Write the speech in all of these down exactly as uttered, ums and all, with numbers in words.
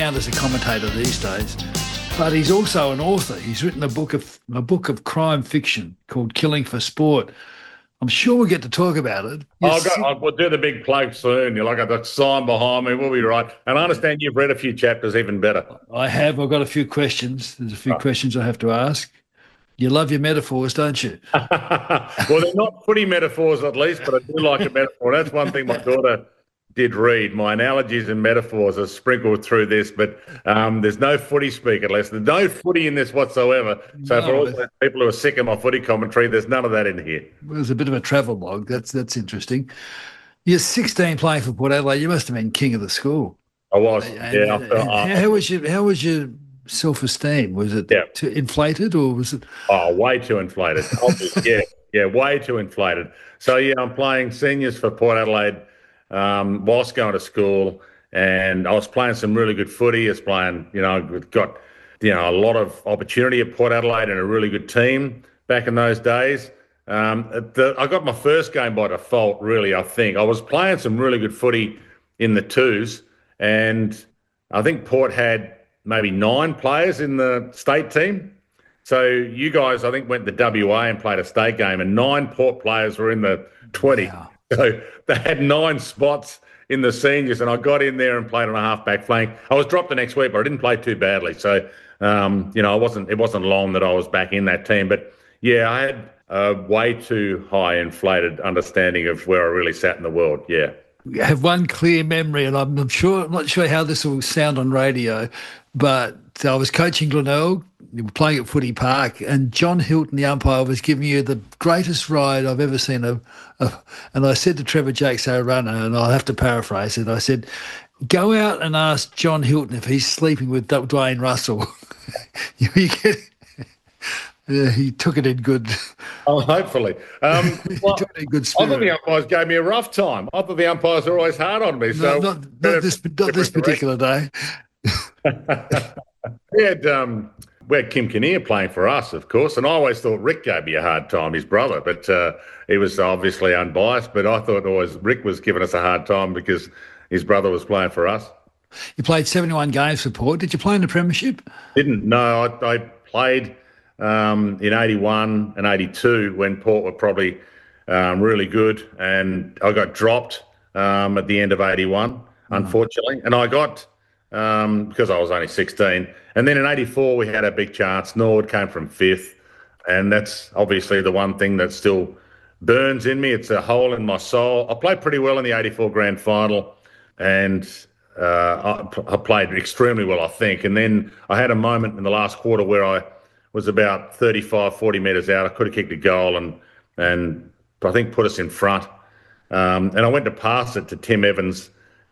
out as a commentator these days, but he's also an author. He's written a book of a book of crime fiction called Killing for Sport. I'm sure we'll get to talk about it. I'll go, I'll, we'll do the big plug soon. You're like, I've got sign behind me. We'll be right. And I understand you've read a few chapters, even better. I have. I've got a few questions. There's a few oh. questions I have to ask. You love your metaphors, don't you? Well, they're not footy metaphors, at least, but I do like a metaphor. That's one thing my daughter did read. My analogies and metaphors are sprinkled through this, but um, there's no footy speak, at least. There's no footy in this whatsoever. So no, for all those people who are sick of my footy commentary, there's none of that in here. Well, there's a bit of a travel log. That's that's interesting. You're sixteen playing for Port Adelaide. You must have been king of the school. I was, and, yeah. And, and uh, how was your How was your self-esteem? Was it yeah. too inflated, or was it? Oh, way too inflated. yeah, yeah, way too inflated. So yeah, I'm playing seniors for Port Adelaide. Um, whilst going to school, and I was playing some really good footy. I was playing, you know, got, you know, a lot of opportunity at Port Adelaide and a really good team back in those days. Um, the, I got my first game by default, really, I think. I was playing some really good footy in the twos, and I think Port had maybe nine players in the state team. So you guys, I think, went to W A and played a state game, and nine Port players were in the twenty. Wow. So they had nine spots in the seniors, and I got in there and played on a half-back flank. I was dropped the next week, but I didn't play too badly. So, um, you know, I wasn't. It wasn't long that I was back in that team. But, yeah, I had a way too high inflated understanding of where I really sat in the world, yeah. I have one clear memory, and I'm sure, I'm not sure how this will sound on radio, but I was coaching Glenelg. You were playing at Footy Park, and John Hilton, the umpire, was giving you the greatest ride I've ever seen. Of, of, and I said to Trevor Jakes, our runner, and I'll have to paraphrase it, I said, go out and ask John Hilton if he's sleeping with Dwayne Russell. you, you get, yeah, he took it in good. Oh, hopefully. Um, well, he took it in good spirit. I thought the umpires gave me a rough time. I thought the umpires are always hard on me. No, so not, not this, not this particular day. we had um, we had Kim Kinnear playing for us, of course, and I always thought Rick gave me a hard time, his brother, but uh, he was obviously unbiased. But I thought always Rick was giving us a hard time because his brother was playing for us. You played seventy-one games for Port. Did you play in the Premiership? Didn't. No, I, I played um, in eighty-one and eighty-two when Port were probably um, really good, and I got dropped um, at the end of eighty-one, mm. unfortunately, and I got. Um, because I was only sixteen. And then in eighty-four, we had a big chance. Norwood came from fifth. And that's obviously the one thing that still burns in me. It's a hole in my soul. I played pretty well in the eighty-four grand final. And uh, I, I played extremely well, I think. And then I had a moment in the last quarter where I was about thirty-five, forty metres out. I could have kicked a goal and, and I think put us in front. Um, and I went to pass it to Tim Evans,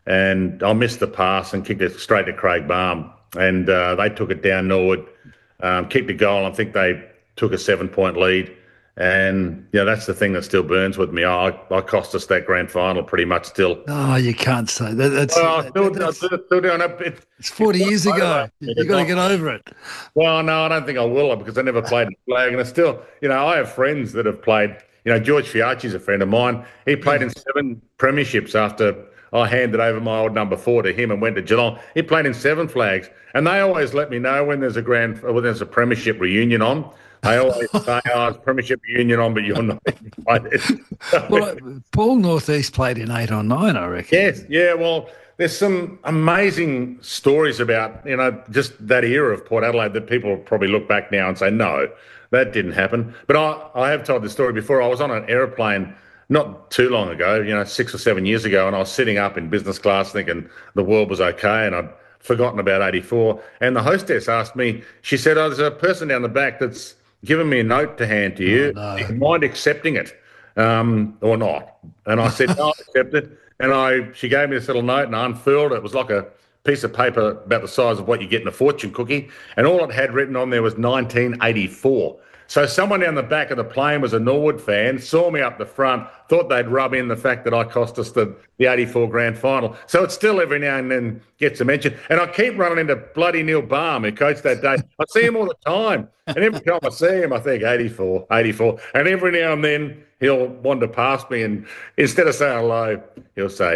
and I missed the pass and kicked it straight to Craig Baum. And uh, they took it down Norwood, um, kicked a goal. I think they took a seven-point lead. And, you know, that's the thing that still burns with me. I, I cost us that grand final pretty much still. Oh, you can't say that. That's, well, still, that's, still, still doing it. it it's forty it's years ago. You've got to get over it. Well, no, I don't think I will because I never played a flag. And it's still, you know, I have friends that have played. You know, George Fiacci's a friend of mine. He played in seven premierships after I handed over my old number four to him and went to Geelong. He played in seven flags, and they always let me know when there's a grand, when there's a premiership reunion on. They always say, "Oh, it's premiership reunion on," but you're not invited. Well, Paul Northeast played in eight or nine, I reckon. Yes, yeah. Well, there's some amazing stories about you know just that era of Port Adelaide that people probably look back now and say, "No, that didn't happen." But I, I have told this story before. I was on an aeroplane not too long ago, you know, six or seven years ago, and I was sitting up in business class thinking the world was okay, and I'd forgotten about eighty-four. And the hostess asked me, she said, "Oh, there's a person down the back that's given me a note to hand to you. Oh, no. Do you mind accepting it um, or not?" And I said, "No, I'll accept it." And I, she gave me this little note, and I unfurled it. It was like a piece of paper about the size of what you get in a fortune cookie, and all it had written on there was nineteen eighty-four. So someone down the back of the plane was a Norwood fan, saw me up the front, thought they'd rub in the fact that I cost us the, the eighty-four grand final. So it still every now and then gets a mention. And I keep running into bloody Neil Baum, who coached that day. I see him all the time. And every time I see him, I think eighty-four, eighty-four. And every now and then he'll wander past me, and instead of saying hello, he'll say,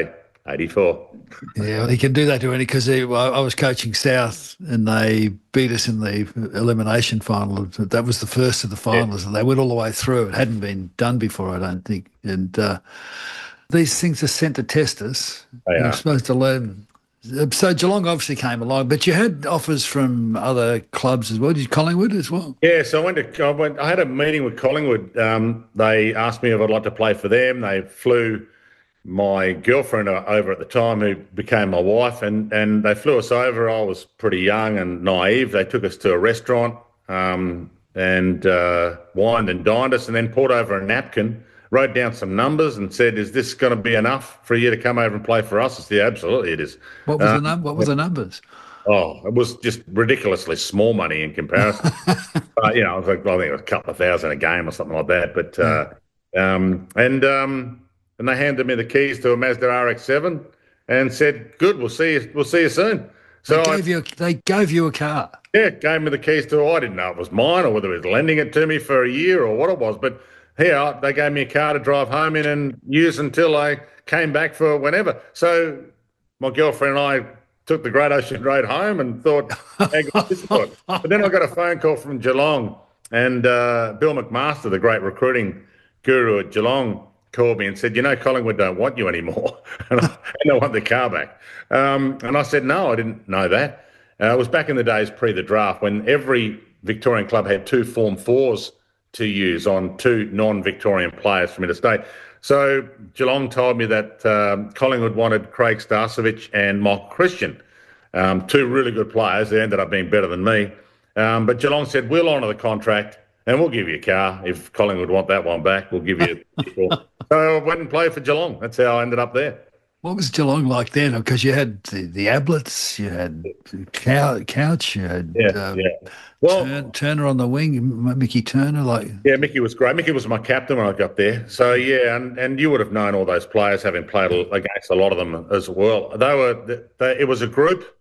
eighty-four. Yeah, well, he can do that to any because I I was coaching South and they beat us in the elimination final. That was the first of the finals, Yeah. and they went all the way through. It hadn't been done before, I don't think. And uh, these things are sent to test us. They You're are. supposed to learn. So Geelong obviously came along, but you had offers from other clubs as well. Did you Collingwood as well? Yeah, so I went to I went. I had a meeting with Collingwood. Um, they asked me if I'd like to play for them. They flew my girlfriend over at the time, who became my wife, and and they flew us over. I was pretty young and naive. They took us to a restaurant um, and uh, wined and dined us, and then poured over a napkin, wrote down some numbers, and said, "Is this going to be enough for you to come over and play for us?" I said, "Yeah, absolutely, it is." What was the num- What were the numbers? Oh, it was just ridiculously small money in comparison. uh, you know, it was like, I think it was a couple of thousand a game or something like that. But uh, um, and um, and they handed me the keys to a Mazda R X seven and said, "Good, we'll see you. We'll see you soon." They So I, gave you. They gave you a car. yeah, gave me the keys to. I didn't know it was mine or whether it was lending it to me for a year or what it was. But here, they gave me a car to drive home in and use until I came back for whenever. So my girlfriend and I took the Great Ocean Road home and thought, how good this was. But then I got a phone call from Geelong, and uh, Bill McMaster, the great recruiting guru at Geelong, called me and said, "You know, Collingwood don't want you anymore, and, I, and I want the car back." Um, and I said, "No, I didn't know that." Uh, it was back in the days pre the draft when every Victorian club had two Form fours to use on two non-Victorian players from interstate. So Geelong told me that um, Collingwood wanted Craig Starcevich and Michael Christian, um, two really good players. They ended up being better than me. Um, but Geelong said, "We'll honour the contract and we'll give you a car. If Collingwood want that one back, we'll give you a vehicle." So I went and played for Geelong. That's how I ended up there. What was Geelong like then? Because you had the, the Ablets, you had Cow, Couch, you had Yeah, um, yeah. Well, Turn, Turner on the wing, M- Mickey Turner. Like, yeah, Mickey was great. Mickey was my captain when I got there. So yeah, and, and you would have known all those players, having played against a lot of them as well. They were. They, it was a group.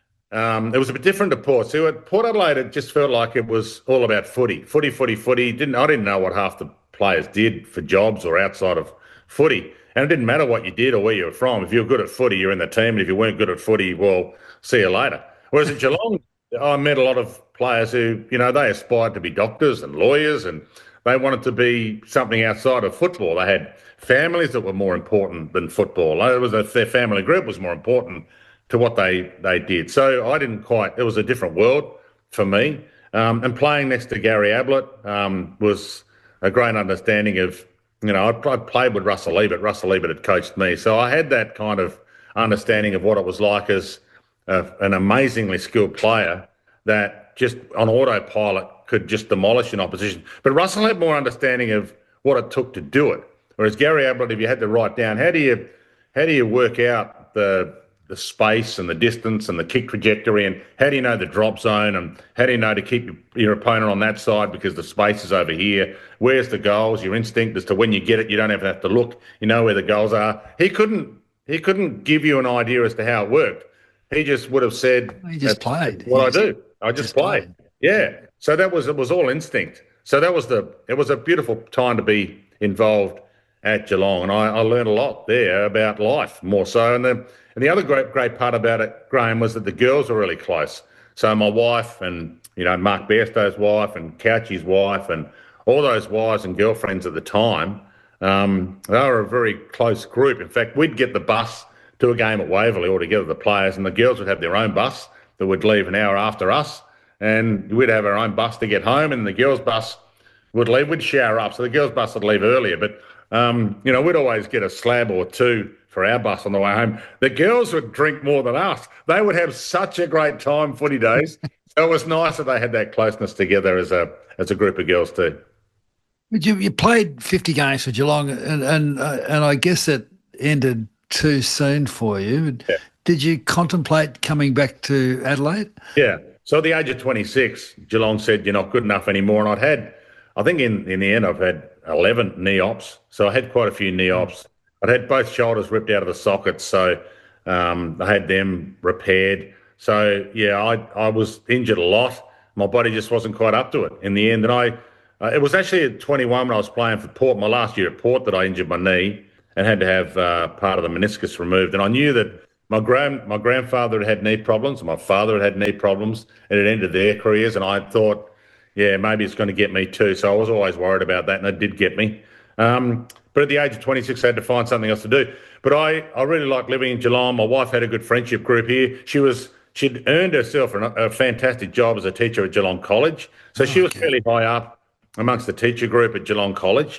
Um, it was a bit different to Port. So at Port Adelaide, it just felt like it was all about footy, footy, footy, footy. Didn't I didn't know what half the players did for jobs or outside of footy, and it didn't matter what you did or where you were from. If you were good at footy, you're in the team, and if you weren't good at footy, well, see you later. Whereas at Geelong, I met a lot of players who, you know, they aspired to be doctors and lawyers, and they wanted to be something outside of football. They had families that were more important than football. It was a, their family group was more important to what they they did. So I didn't quite. It was a different world for me. Um, and playing next to Gary Ablett um, was a great understanding of, you know, I'd, I'd played with Russell Ebert. Russell Ebert had coached me, so I had that kind of understanding of what it was like as a, an amazingly skilled player that just on autopilot could just demolish an opposition. But Russell had more understanding of what it took to do it. Whereas Gary Ablett, if you had to write down, how do you how do you work out the the space and the distance and the kick trajectory, and how do you know the drop zone, and how do you know to keep your, your opponent on that side because the space is over here? Where's the goals? Your instinct as to when you get it, you don't even have to look. You know where the goals are. He couldn't. He couldn't give you an idea as to how it worked. He just would have said, he just played. What He I just- do, I just, just play. played. Yeah. So that was it. Was all instinct. So that was the. It was a beautiful time to be involved at Geelong, and I, I learned a lot there about life more so. And the and the other great great part about it, Graham, was that the girls were really close. So my wife and, you know, Mark Bairstow's wife and Couchy's wife and all those wives and girlfriends at the time, um, they were a very close group. In fact, we'd get the bus to a game at Waverley altogether, the players, and the girls would have their own bus that would leave an hour after us, and we'd have our own bus to get home, and the girls' bus would leave. We'd shower up, so the girls' bus would leave earlier, but um, you know, we'd always get a slab or two for our bus on the way home. The girls would drink more than us. They would have such a great time footy days. So it was nice that they had that closeness together as a as a group of girls too. But you, you played fifty games for Geelong, and and uh, and I guess it ended too soon for you. Yeah. Did you contemplate coming back to Adelaide? Yeah. So at the age of twenty-six, Geelong said, "You're not good enough anymore." And I'd had, I think in, in the end, I've had eleven knee ops. So I had quite a few knee ops. I'd had both shoulders ripped out of the sockets. So um, I had them repaired. So, yeah, I, I was injured a lot. My body just wasn't quite up to it in the end. And I, uh, it was actually at twenty-one when I was playing for Port, my last year at Port, that I injured my knee. and had to have uh, part of the meniscus removed. And I knew that my grand my grandfather had had knee problems, my father had had knee problems, and it ended their careers. And I thought, yeah, maybe it's going to get me too. So I was always worried about that, and it did get me. Um, but at the age of twenty-six, I had to find something else to do. But I, I really liked living in Geelong. My wife had a good friendship group here. She was she'd earned herself a, a fantastic job as a teacher at Geelong College, so she was fairly high up amongst the teacher group at Geelong College,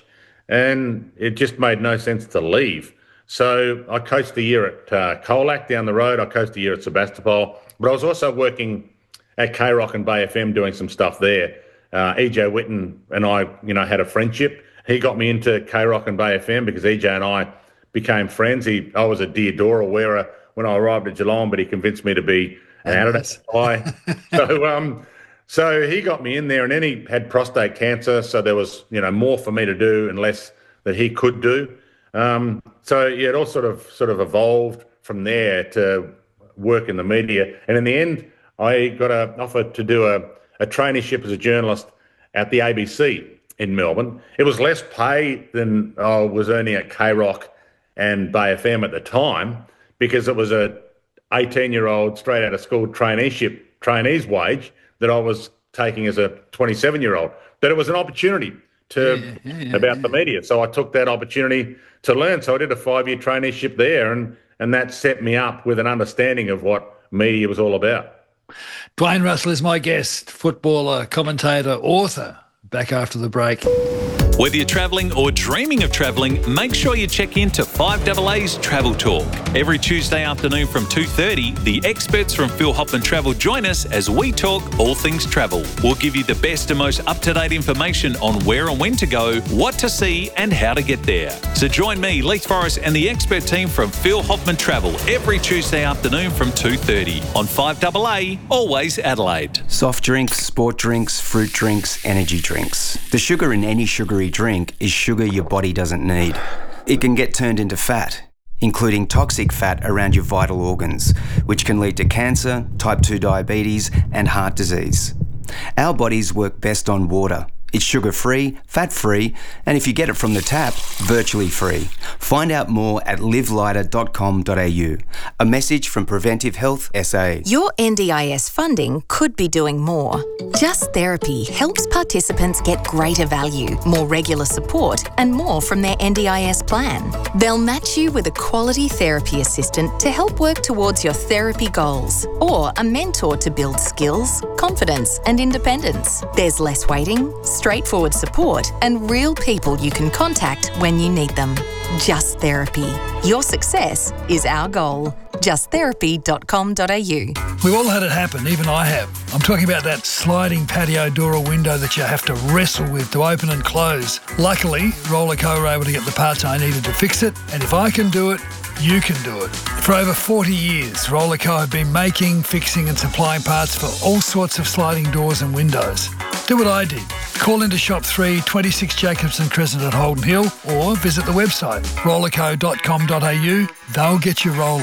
and it just made no sense to leave. So I coached a year at uh, Colac down the road. I coached a year at Sebastopol, but I was also working at K Rock and Bay F M doing some stuff there. Uh, E J Whitten and I, you know, had a friendship. He got me into K Rock and Bay F M because E J and I became friends. He, I was a Diodora wearer when I arrived at Geelong, but he convinced me to be an Adidas guy. so, um, so he got me in there, and then he had prostate cancer. So there was, you know, more for me to do and less that he could do. Um, so yeah, it all sort of sort of evolved from there to work in the media. And in the end, I got an offer to do a, a traineeship as a journalist at the A B C in Melbourne. It was less pay than I was earning at K Rock and Bay F M at the time, because it was a eighteen-year-old straight out of school traineeship, trainee's wage that I was taking as a twenty-seven-year-old. But it was an opportunity to Yeah, yeah, yeah, about yeah. the media. So I took that opportunity to learn. So I did a five-year traineeship there, and and that set me up with an understanding of what media was all about. Dwayne Russell is my guest, footballer, commentator, author. Back after the break. Whether you're travelling or dreaming of travelling, make sure you check in to five A A's Travel Talk. Every Tuesday afternoon from two thirty, the experts from Phil Hoffman Travel join us as we talk all things travel. We'll give you the best and most up-to-date information on where and when to go, what to see and how to get there. So join me, Leith Forrest, and the expert team from Phil Hoffman Travel every Tuesday afternoon from two thirty on five A A, always Adelaide. Soft drinks, sport drinks, fruit drinks, energy drinks. The sugar in any sugary drink is sugar your body doesn't need. It can get turned into fat, including toxic fat around your vital organs, which can lead to cancer, type two diabetes, and heart disease. Our bodies work best on water. It's sugar-free, fat-free, and if you get it from the tap, virtually free. Find out more at live lighter dot com dot a u. A message from Preventive Health S A. Your N D I S funding could be doing more. Just Therapy helps participants get greater value, more regular support, and more from their N D I S plan. They'll match you with a quality therapy assistant to help work towards your therapy goals, or a mentor to build skills, confidence, and independence. There's less waiting, straightforward support, and real people you can contact when you need them. Just Therapy. Your success is our goal. just therapy dot com dot a u. We've all had it happen, even I have. I'm talking about that sliding patio door or window that you have to wrestle with to open and close. Luckily, Rollerco were able to get the parts I needed to fix it, and if I can do it, you can do it. For over forty years, Rollerco have been making, fixing and supplying parts for all sorts of sliding doors and windows. Do what I did. Call into Shop three, twenty-six Jacobson Crescent at Holden Hill, or visit the website rollerco dot com dot a u. They'll get you rolling.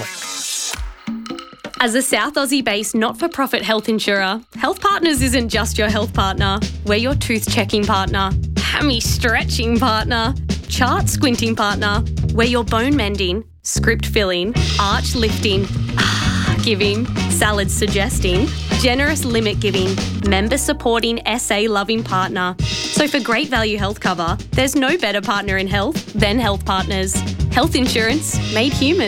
As a South Aussie-based not-for-profit health insurer, Health Partners isn't just your health partner. We're your tooth-checking partner, hammy-stretching partner, chart-squinting partner. We're your bone-mending, script-filling, arch-lifting, ah-giving, salad-suggesting, generous limit-giving, member-supporting, S A-loving partner. So for great value health cover, there's no better partner in health than Health Partners. Health insurance made human.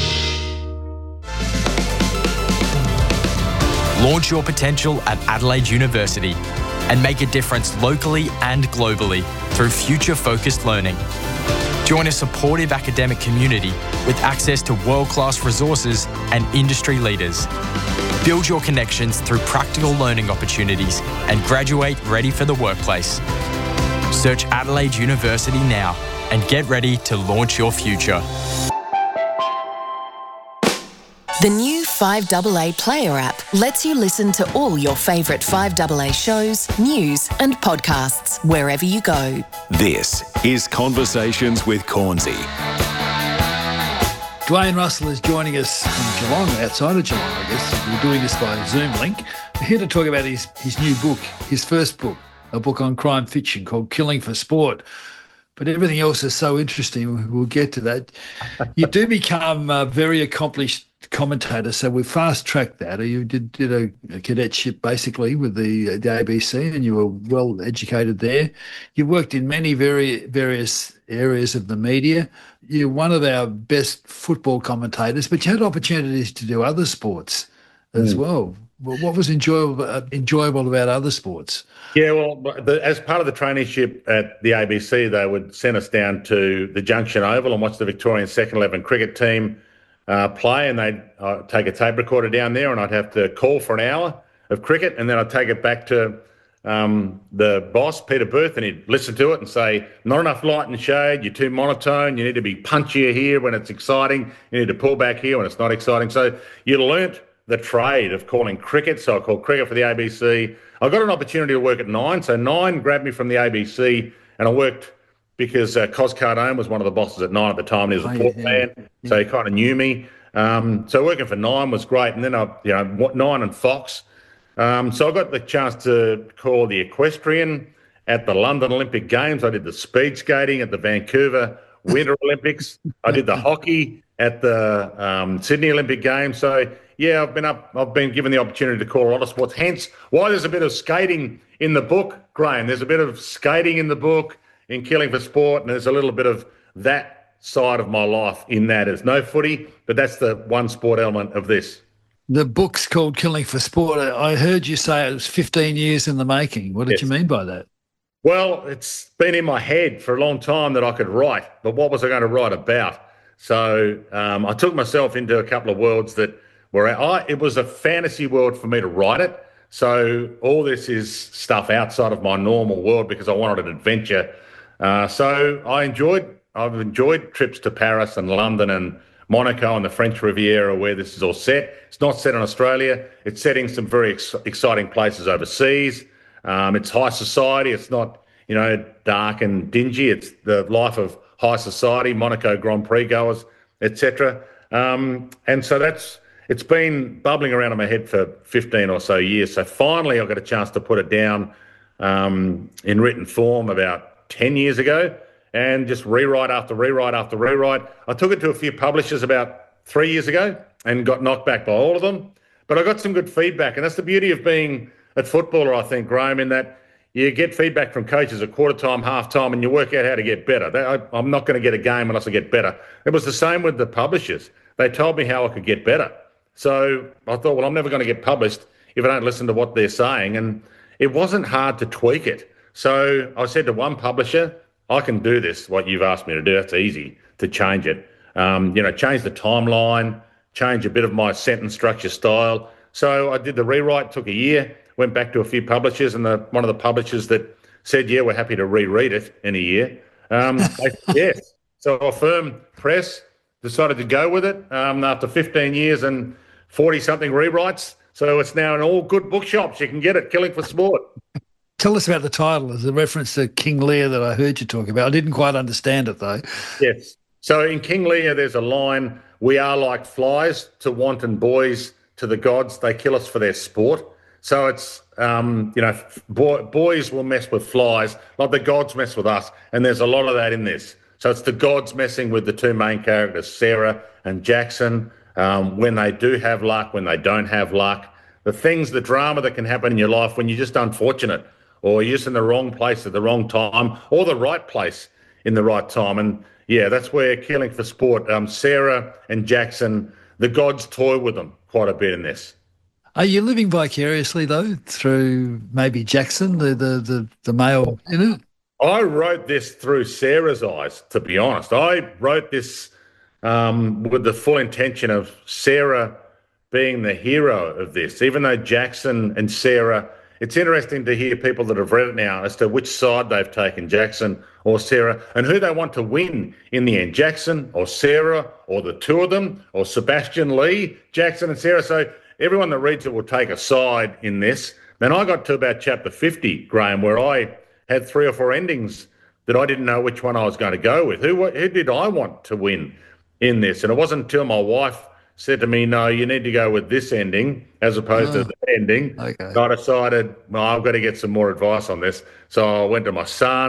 Launch your potential at Adelaide University and make a difference locally and globally through future-focused learning. Join a supportive academic community with access to world-class resources and industry leaders. Build your connections through practical learning opportunities and graduate ready for the workplace. Search Adelaide University now and get ready to launch your future. The new five A A Player app lets you listen to all your favourite five A A shows, news and podcasts wherever you go. This is Conversations with Cornsey. Dwayne Russell is joining us from Geelong, outside of Geelong, I guess. We're doing this by Zoom link. We're here to talk about his, his new book, his first book, a book on crime fiction called Killing for Sport. but everything else is so interesting. We'll get to that. You do become a very accomplished commentator, so we fast-tracked that. You did, did a, a cadetship, basically, with the, the A B C, and you were well-educated there. You worked in many very various areas of the media. You're one of our best football commentators, but you had opportunities to do other sports as mm. well. Well, what was enjoyable uh, enjoyable about other sports? Yeah, well, the, as part of the traineeship at the A B C, they would send us down to the Junction Oval and watch the Victorian second eleven cricket team uh, play, and they'd uh, take a tape recorder down there, and I'd have to call for an hour of cricket, and then I'd take it back to um, the boss, Peter Booth, and he'd listen to it and say, not enough light and shade, you're too monotone, you need to be punchier here when it's exciting, you need to pull back here when it's not exciting. So you learnt the trade of calling cricket. So I called cricket for the A B C. I got an opportunity to work at Nine. So Nine grabbed me from the A B C, and I worked because uh, Cos Cardone was one of the bosses at Nine at the time. He was a oh, Port yeah. fan, yeah. so he kind of knew me. Um, so working for Nine was great. And then I, you know, Nine and Fox. Um, so I got the chance to call the equestrian at the London Olympic Games. I did the speed skating at the Vancouver Winter Olympics. I did the hockey at the um, Sydney Olympic Games. So yeah, I've been up. I've been given the opportunity to call a lot of sports. Hence, why there's a bit of skating in the book, Graham. There's a bit of skating in the book in Killing for Sport, and there's a little bit of that side of my life in that. There's no footy, but that's the one sport element of this. The book's called Killing for Sport. I heard you say it was fifteen years in the making. What did Yes. you mean by that? Well, it's been in my head for a long time that I could write, but what was I going to write about? So um, I took myself into a couple of worlds that were I, it was a fantasy world for me to write it. So all this is stuff outside of my normal world because I wanted an adventure. Uh, so I enjoyed, I've enjoyed trips to Paris and London and Monaco and the French Riviera where this is all set. It's not set in Australia. It's set in some very ex- exciting places overseas. Um, it's high society. It's not, you know, dark and dingy. It's the life of high society, Monaco Grand Prix goers, et cetera. Um, and so that's, it's been bubbling around in my head for fifteen or so years. So finally I got a chance to put it down um, in written form about ten years ago and just rewrite after rewrite after rewrite. I took it to a few publishers about three years ago and got knocked back by all of them. But I got some good feedback. And that's the beauty of being a footballer, I think, Graham, in that you get feedback from coaches at quarter time, half time, and you work out how to get better. They, I, I'm not going to get a game unless I get better. It was the same with the publishers. They told me how I could get better. So I thought, well, I'm never going to get published if I don't listen to what they're saying. And it wasn't hard to tweak it. So I said to one publisher, I can do this, what you've asked me to do. That's easy to change it. Um, you know, change the timeline, change a bit of my sentence structure style. So I did the rewrite, took a year, went back to a few publishers, and the, one of the publishers that said, yeah, we're happy to reread it in a year. Um, I, yes. So Affirm Press decided to go with it um, after fifteen years and forty-something rewrites. So it's now in all good bookshops. You can get it, Killing for Sport. Tell us about the title. There's a reference to King Lear that I heard you talk about. I didn't quite understand it, though. Yes. So in King Lear, there's a line, we are like flies to wanton boys, to the gods, they kill us for their sport. So it's, um, you know, boy, boys will mess with flies, like the gods mess with us. And there's a lot of that in this. So it's the gods messing with the two main characters, Sarah and Jackson, um, when they do have luck, when they don't have luck. The things, the drama that can happen in your life when you're just unfortunate or you're just in the wrong place at the wrong time or the right place in the right time. And, yeah, that's where Killing for Sport, um, Sarah and Jackson, the gods toy with them quite a bit in this. Are you living vicariously, though, through maybe Jackson, the, the, the, the male in it? I wrote this through Sarah's eyes, to be honest. I wrote this um, with the full intention of Sarah being the hero of this, even though Jackson and Sarah, it's interesting to hear people that have read it now as to which side they've taken, Jackson or Sarah, and who they want to win in the end, Jackson or Sarah or the two of them or Sebastian Lee, Jackson and Sarah. So everyone that reads it will take a side in this. Then I got to about chapter fifty, Graham, where I had three or four endings that I didn't know which one I was going to go with. Who, who did I want to win in this? And it wasn't until my wife said to me, no, you need to go with this ending as opposed oh, to the ending. Okay. I decided, well, I've got to get some more advice on this. So I went to my son,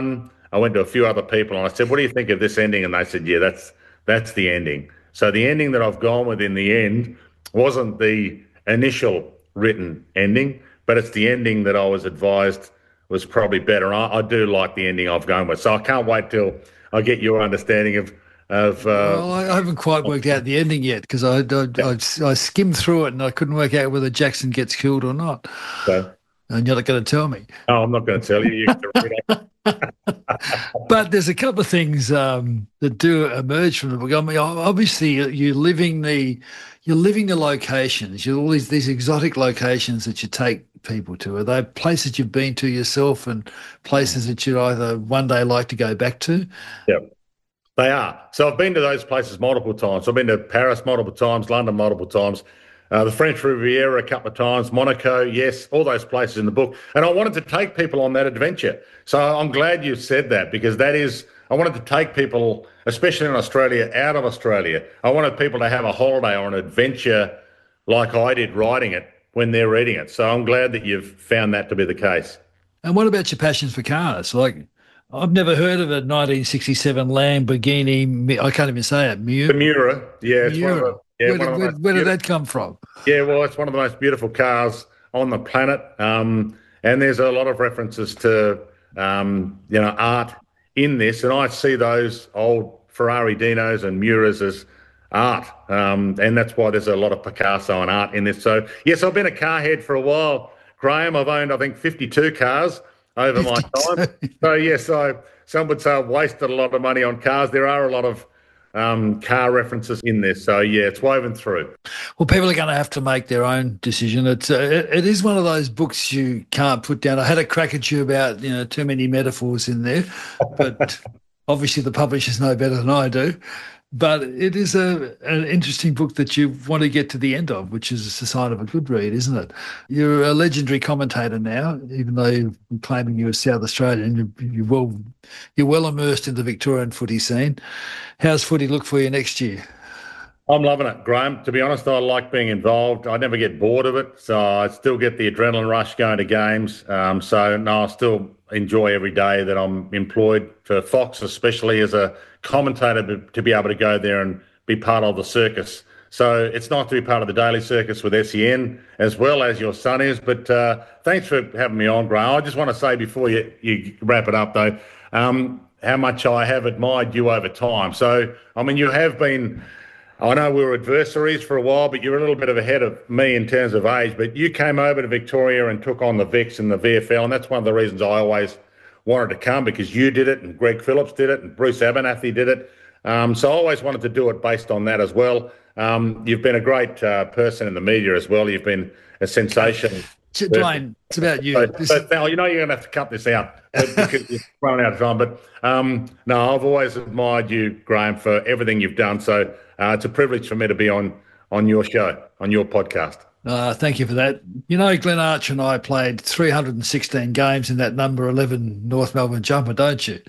I went to a few other people and I said, what do you think of this ending? And they said, yeah, that's that's the ending. So the ending that I've gone with in the end wasn't the initial written ending, but it's the ending that I was advised was probably better. I, I do like the ending I've gone with. So I can't wait till I get your understanding of Of, uh, well, I haven't quite worked out the ending yet because I, I, I, I skimmed through it and I couldn't work out whether Jackson gets killed or not. So, and you're not going to tell me. No, I'm not going to tell you. You have to read it. But there's a couple of things um, that do emerge from the book. I mean, obviously, you're living the you're living the locations. You're all these these exotic locations that you take people to. Are they places you've been to yourself and places that you'd either one day like to go back to? Yep. They are. So I've been to those places multiple times. I've been to Paris multiple times, London multiple times, uh, the French Riviera a couple of times, Monaco, yes, all those places in the book. And I wanted to take people on that adventure. So I'm glad you said that because that is, I wanted to take people, especially in Australia, out of Australia. I wanted people to have a holiday or an adventure like I did writing it when they're reading it. So I'm glad that you've found that to be the case. And what about your passions for cars? Like, I've never heard of a nineteen sixty-seven Lamborghini. I can't even say it. Miura. The Miura, yeah. It's Miura. one of the, yeah where one did, of where, the where did that come from? Yeah, well, it's one of the most beautiful cars on the planet, um, and there's a lot of references to um, you know art in this, and I see those old Ferrari Dinos and Miuras as art, um, and that's why there's a lot of Picasso and art in this. So yes, I've been a car head for a while, Graham. I've owned I think fifty-two cars over my time. So yes, I some would say I've wasted a lot of money on cars. There are a lot of um, car references in this. So yeah, it's woven through. Well, people are going to have to make their own decision. It's uh, it, it is one of those books you can't put down. I had a crack at you about you know too many metaphors in there, but obviously the publishers know better than I do. But it is a an interesting book that you want to get to the end of, which is a sign of a good read, isn't it? You're a legendary commentator now, even though you're claiming you're South Australian. You're, you're well you're well immersed in the Victorian footy scene. How's footy look for you next year? I'm loving it, Graham. To be honest, I like being involved. I never get bored of it, so I still get the adrenaline rush going to games. Um, so no, I still enjoy every day that I'm employed for Fox, especially as a commentator, to be able to go there and be part of the circus. So it's nice to be part of the daily circus with S E N as well as your son is. But uh, thanks for having me on, Graham. I just want to say before you, you wrap it up, though, um, how much I have admired you over time. So, I mean, you have been... I know we were adversaries for a while, but you're a little bit of ahead of me in terms of age. But you came over to Victoria and took on the Vics and the V F L, and that's one of the reasons I always wanted to come, because you did it and Greg Phillips did it and Bruce Abernathy did it. Um, so I always wanted to do it based on that as well. Um, you've been a great uh, person in the media as well. You've been a sensation. Dwayne, it's about you. So, so, now, you know you're going to have to cut this out because you're running out of time. But um, no, I've always admired you, Graham, for everything you've done. So uh, it's a privilege for me to be on on your show, on your podcast. Uh, thank you for that. You know, Glenn Archer and I played three hundred sixteen games in that number eleven North Melbourne jumper, don't you?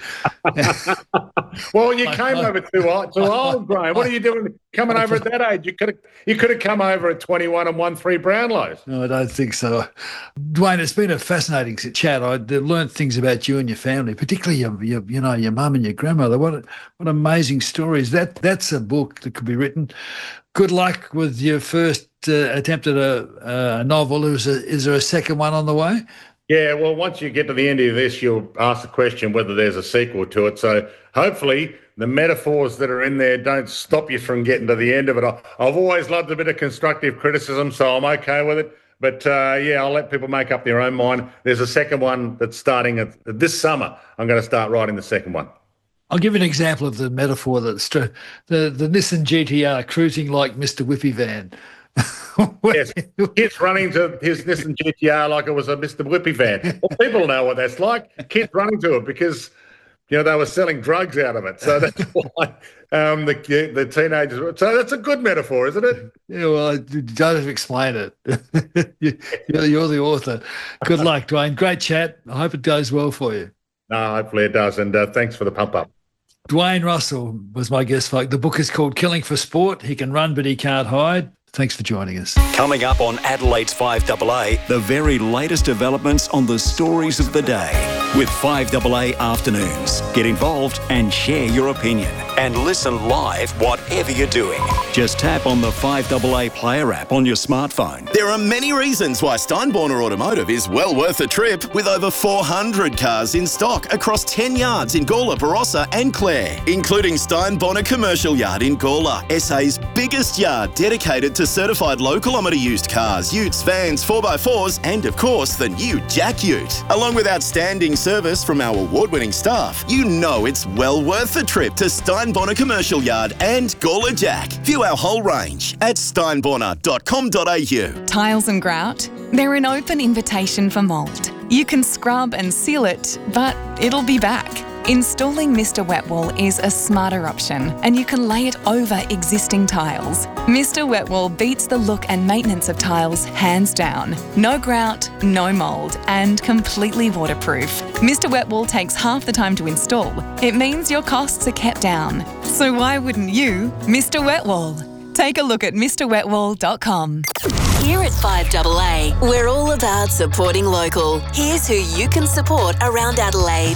Well, you came over too old, too old, Graham. What are you doing coming over at that age? You could have you could have come over at twenty-one and won three Brownlows. No, I don't think so. Dwayne, it's been a fascinating chat. I learned things about you and your family, particularly your, your you know, your mum and your grandmother. What what amazing stories. That That's a book that could be written. Good luck with your first uh, attempt at a, a novel. Is, a, is there a second one on the way? Yeah, well, once you get to the end of this, you'll ask the question whether there's a sequel to it. So hopefully the metaphors that are in there don't stop you from getting to the end of it. I, I've always loved a bit of constructive criticism, so I'm okay with it. But, uh, yeah, I'll let people make up their own mind. There's a second one that's starting at, this summer. I'm going to start writing the second one. I'll give you an example of the metaphor that's the the Nissan G T R cruising like Mister Whippy van. Yes, kids running to his Nissan G T R like it was a Mister Whippy van. Well, people know what that's like. Kids running to it because, you know, they were selling drugs out of it. So that's why um, the the teenagers. Were, so that's a good metaphor, isn't it? Yeah, well, I don't explain it. you're, you're the author. Good luck, Dwayne. Great chat. I hope it goes well for you. No, hopefully it does. And uh, thanks for the pump up. Dwayne Russell was my guest. The book is called Killing for Sport. He can run, but he can't hide. Thanks for joining us. Coming up on Adelaide's five A A, the very latest developments on the stories of the day. with five A A Afternoons. Get involved and share your opinion. And listen live whatever you're doing. Just tap on the five A A Player app on your smartphone. There are many reasons why Steinborner Automotive is well worth a trip, with over four hundred cars in stock across ten yards in Gawler, Barossa and Clare, including Steinborner Commercial Yard in Gawler, S A's biggest yard dedicated to certified low kilometre used cars, utes, vans, four by fours and of course the new Jack Ute. Along with outstanding service from our award-winning staff, you know it's well worth a trip to Steinborner Commercial Yard and Gawler Jack. View our whole range at steinborner dot com dot a u. Tiles and grout, they're an open invitation for mould. You can scrub and seal it, but it'll be back. Installing Mister Wet Wall is a smarter option, and you can lay it over existing tiles. Mister Wet Wall beats the look and maintenance of tiles hands down. No grout, no mould, and completely waterproof. Mister Wet Wall takes half the time to install. It means your costs are kept down. So why wouldn't you, Mister Wet Wall? Take a look at Mr wet wall dot com. Here at five A A, we're all about supporting local. Here's who you can support around Adelaide.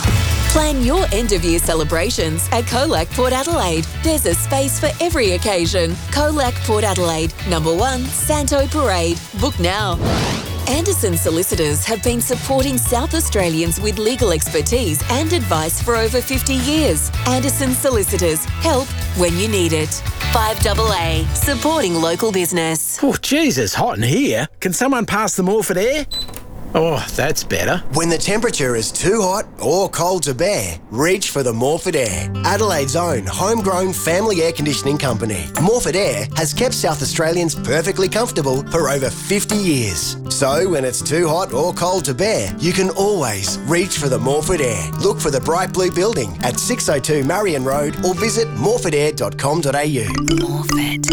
Plan your end-of-year celebrations at Colac Port Adelaide. There's a space for every occasion. Colac Port Adelaide, number one, Santo Parade. Book now. Anderson Solicitors have been supporting South Australians with legal expertise and advice for over fifty years. Anderson Solicitors, help when you need it. five A A, supporting local business. Oh, geez, it's hot in here. Can someone pass the Morford air? Oh, that's better. When the temperature is too hot or cold to bear, reach for the Morford Air, Adelaide's own homegrown family air conditioning company. Morford Air has kept South Australians perfectly comfortable for over fifty years. So when it's too hot or cold to bear, you can always reach for the Morford Air. Look for the bright blue building at six oh two Marion Road or visit morford air dot com dot a u. Morford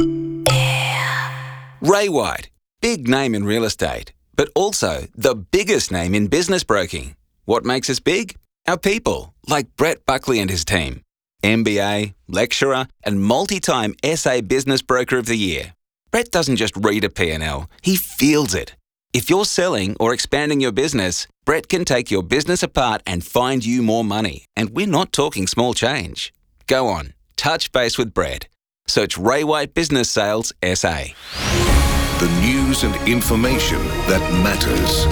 Air. Ray White, big name in real estate, but also the biggest name in business broking. What makes us big? Our people, like Brett Buckley and his team. M B A, lecturer, and multi-time S A Business Broker of the Year. Brett doesn't just read a P and L, he feels it. If you're selling or expanding your business, Brett can take your business apart and find you more money. And we're not talking small change. Go on, touch base with Brett. Search Ray White Business Sales S A. The news and information that matters.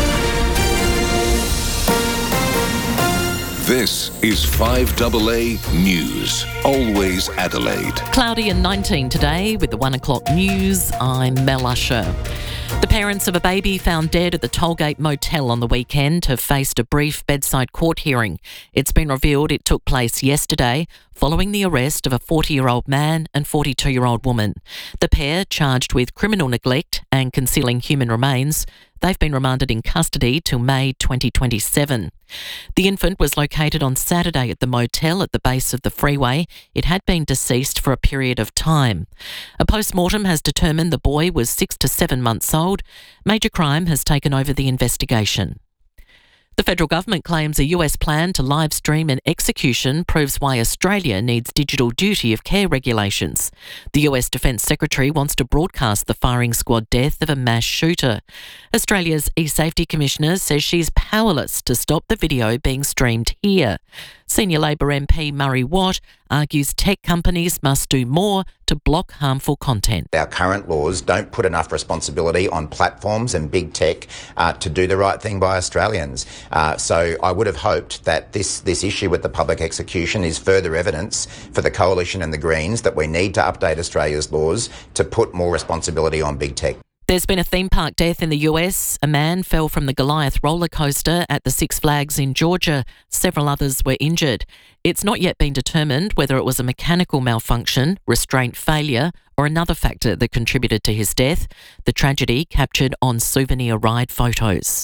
This is five A A News. Always Adelaide. Cloudy and nineteen today with the one o'clock news. I'm Mel Usher. The parents of a baby found dead at the Tollgate Motel on the weekend have faced a brief bedside court hearing. It's been revealed it took place yesterday following the arrest of a forty-year-old man and forty-two-year-old woman. The pair, charged with criminal neglect and concealing human remains, they've been remanded in custody till May twenty twenty-seven. The infant was located on Saturday at the motel at the base of the freeway. It had been deceased for a period of time. A post-mortem has determined the boy was six to seven months old. Major Crime has taken over the investigation. The federal government claims a U S plan to live stream an execution proves why Australia needs digital duty of care regulations. The U S Defence Secretary wants to broadcast the firing squad death of a mass shooter. Australia's E-Safety Commissioner says she's powerless to stop the video being streamed here. Senior Labor M P Murray Watt argues tech companies must do more to block harmful content. Our current laws don't put enough responsibility on platforms and big tech uh, to do the right thing by Australians. Uh, so I would have hoped that this, this issue with the public execution is further evidence for the Coalition and the Greens that we need to update Australia's laws to put more responsibility on big tech. There's been a theme park death in the U S. A man fell from the Goliath roller coaster at the Six Flags in Georgia. Several others were injured. It's not yet been determined whether it was a mechanical malfunction, restraint failure, or another factor that contributed to his death. The tragedy captured on souvenir ride photos.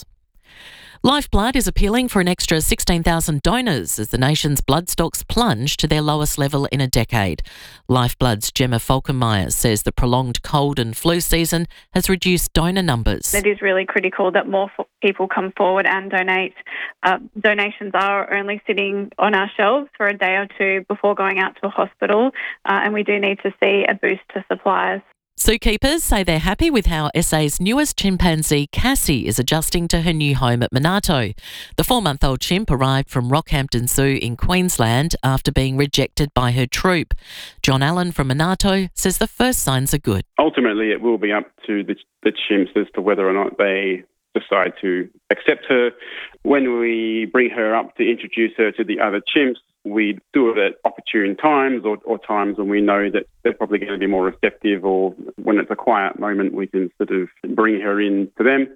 Lifeblood is appealing for an extra sixteen thousand donors as the nation's blood stocks plunge to their lowest level in a decade. Lifeblood's Gemma Falkenmeyer says the prolonged cold and flu season has reduced donor numbers. It is really critical that more people come forward and donate. Uh, donations are only sitting on our shelves for a day or two before going out to a hospital, uh, and we do need to see a boost to supplies. Zookeepers say they're happy with how S A's newest chimpanzee, Cassie, is adjusting to her new home at Monarto. The four-month-old chimp arrived from Rockhampton Zoo in Queensland after being rejected by her troop. John Allen from Monarto says the first signs are good. Ultimately, it will be up to the, the chimps as to whether or not they decide to accept her. When we bring her up to introduce her to the other chimps, we do it at opportune times or, or times when we know that they're probably going to be more receptive, or when it's a quiet moment, we can sort of bring her in to them.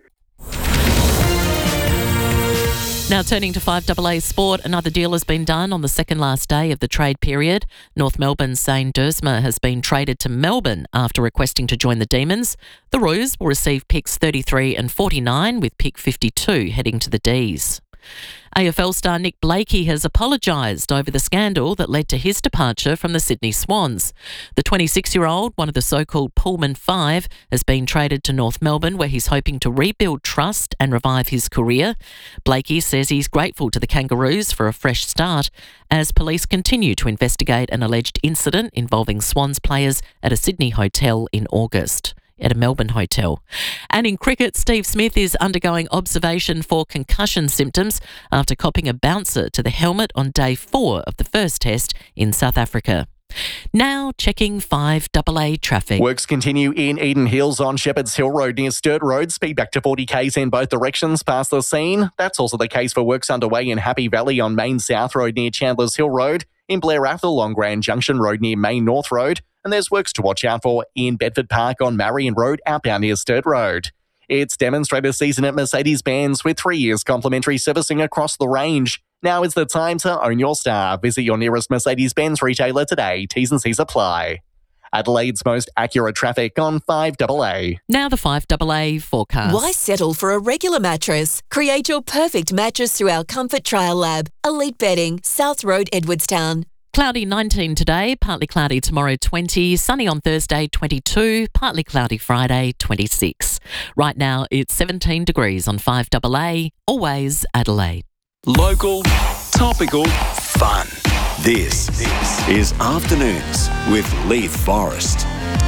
Now turning to five A A sport, another deal has been done on the second last day of the trade period. North Melbourne's Zane Duursma has been traded to Melbourne after requesting to join the Demons. The Roos will receive picks thirty-three and forty-nine, with pick fifty-two heading to the D's. A F L star Nick Blakey has apologised over the scandal that led to his departure from the Sydney Swans. The twenty-six-year-old, one of the so-called Pullman Five, has been traded to North Melbourne, where he's hoping to rebuild trust and revive his career. Blakey says he's grateful to the Kangaroos for a fresh start as police continue to investigate an alleged incident involving Swans players at a Sydney hotel in August. At a Melbourne hotel. And in cricket, Steve Smith is undergoing observation for concussion symptoms after copping a bouncer to the helmet on day four of the first test in South Africa. Now checking five A A traffic. Works continue in Eden Hills on Shepherd's Hill Road near Sturt Road. Speed back to forty k's in both directions past the scene. That's also the case for works underway in Happy Valley on Main South Road near Chandler's Hill Road, in Blair Athol on Grand Junction Road near Main North Road, and there's works to watch out for in Bedford Park on Marion Road outbound near Sturt Road. It's demonstrator season at Mercedes-Benz with three years complimentary servicing across the range. Now is the time to own your star. Visit your nearest Mercedes-Benz retailer today. T's and C's apply. Adelaide's most accurate traffic on five A A. Now the five A A forecast. Why settle for a regular mattress? Create your perfect mattress through our Comfort Trial Lab. Elite Bedding, South Road, Edwardstown. Cloudy nineteen today, partly cloudy tomorrow twenty, sunny on Thursday twenty-two, partly cloudy Friday twenty-six. Right now it's seventeen degrees on five A A, always Adelaide. Local, topical, fun. This, this is Afternoons with Leith Forrest.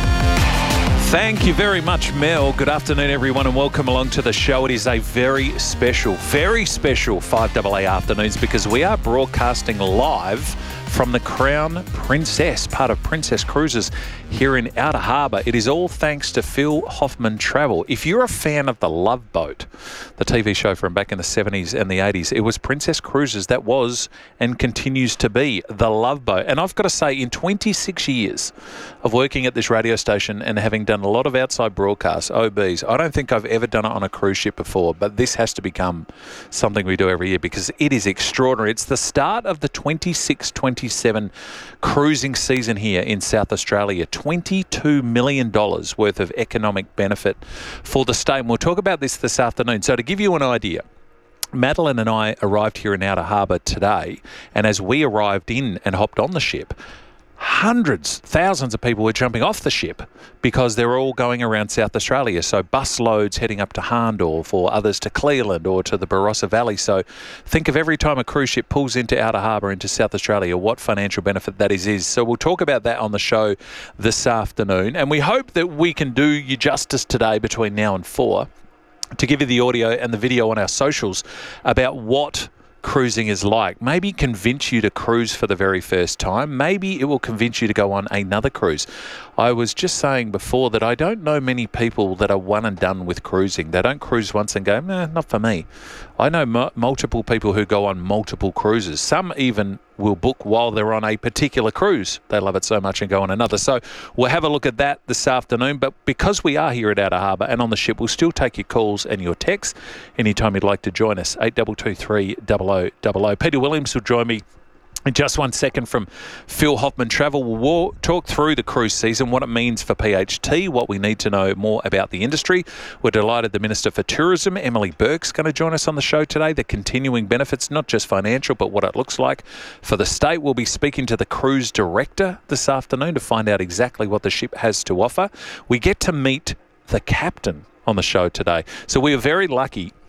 Thank you very much, Mel. Good afternoon, everyone, and welcome along to the show. It is a very special, very special five A A Afternoons because we are broadcasting live from the Crown Princess, part of Princess Cruises here in Outer Harbour. It is all thanks to Phil Hoffman Travel. If you're a fan of The Love Boat, the T V show from back in the seventies and the eighties, it was Princess Cruises that was and continues to be The Love Boat. And I've got to say, in twenty-six years of working at this radio station and having done a lot of outside broadcasts, O Bs, I don't think I've ever done it on a cruise ship before, but this has to become something we do every year because it is extraordinary. It's the start of the twenty-six twenty-seven cruising season here in South Australia. twenty-two million dollars worth of economic benefit for the state. And we'll talk about this this afternoon. So to give you an idea, Madeline and I arrived here in Outer Harbour today, and as we arrived in and hopped on the ship, hundreds, thousands of people were jumping off the ship because they're all going around South Australia. So bus loads heading up to Hahndorf or others to Cleveland or to the Barossa Valley. So think of every time a cruise ship pulls into Outer Harbour, into South Australia, what financial benefit that is. is. So we'll talk about that on the show this afternoon. And we hope that we can do you justice today between now and four to give you the audio and the video on our socials about what cruising is like. Maybe convince you to cruise for the very first time. Maybe it will convince you to go on another cruise. I was just saying before that I don't know many people that are one and done with cruising. They don't cruise once and go, nah, not for me. I know m- multiple people who go on multiple cruises. Some even will book while they're on a particular cruise. They love it so much and go on another. So we'll have a look at that this afternoon. But because we are here at Outer Harbour and on the ship, we'll still take your calls and your texts anytime you'd like to join us. eight two two three double oh double oh. Peter Williams will join me in just one second from Phil Hoffman Travel. We'll talk through the cruise season, what it means for P H T, what we need to know more about the industry. We're delighted the Minister for Tourism, Emily Burke's going to join us on the show today. The continuing benefits, not just financial, but what it looks like for the state. We'll be speaking to the cruise director this afternoon to find out exactly what the ship has to offer. We get to meet the captain on the show today. So we are very lucky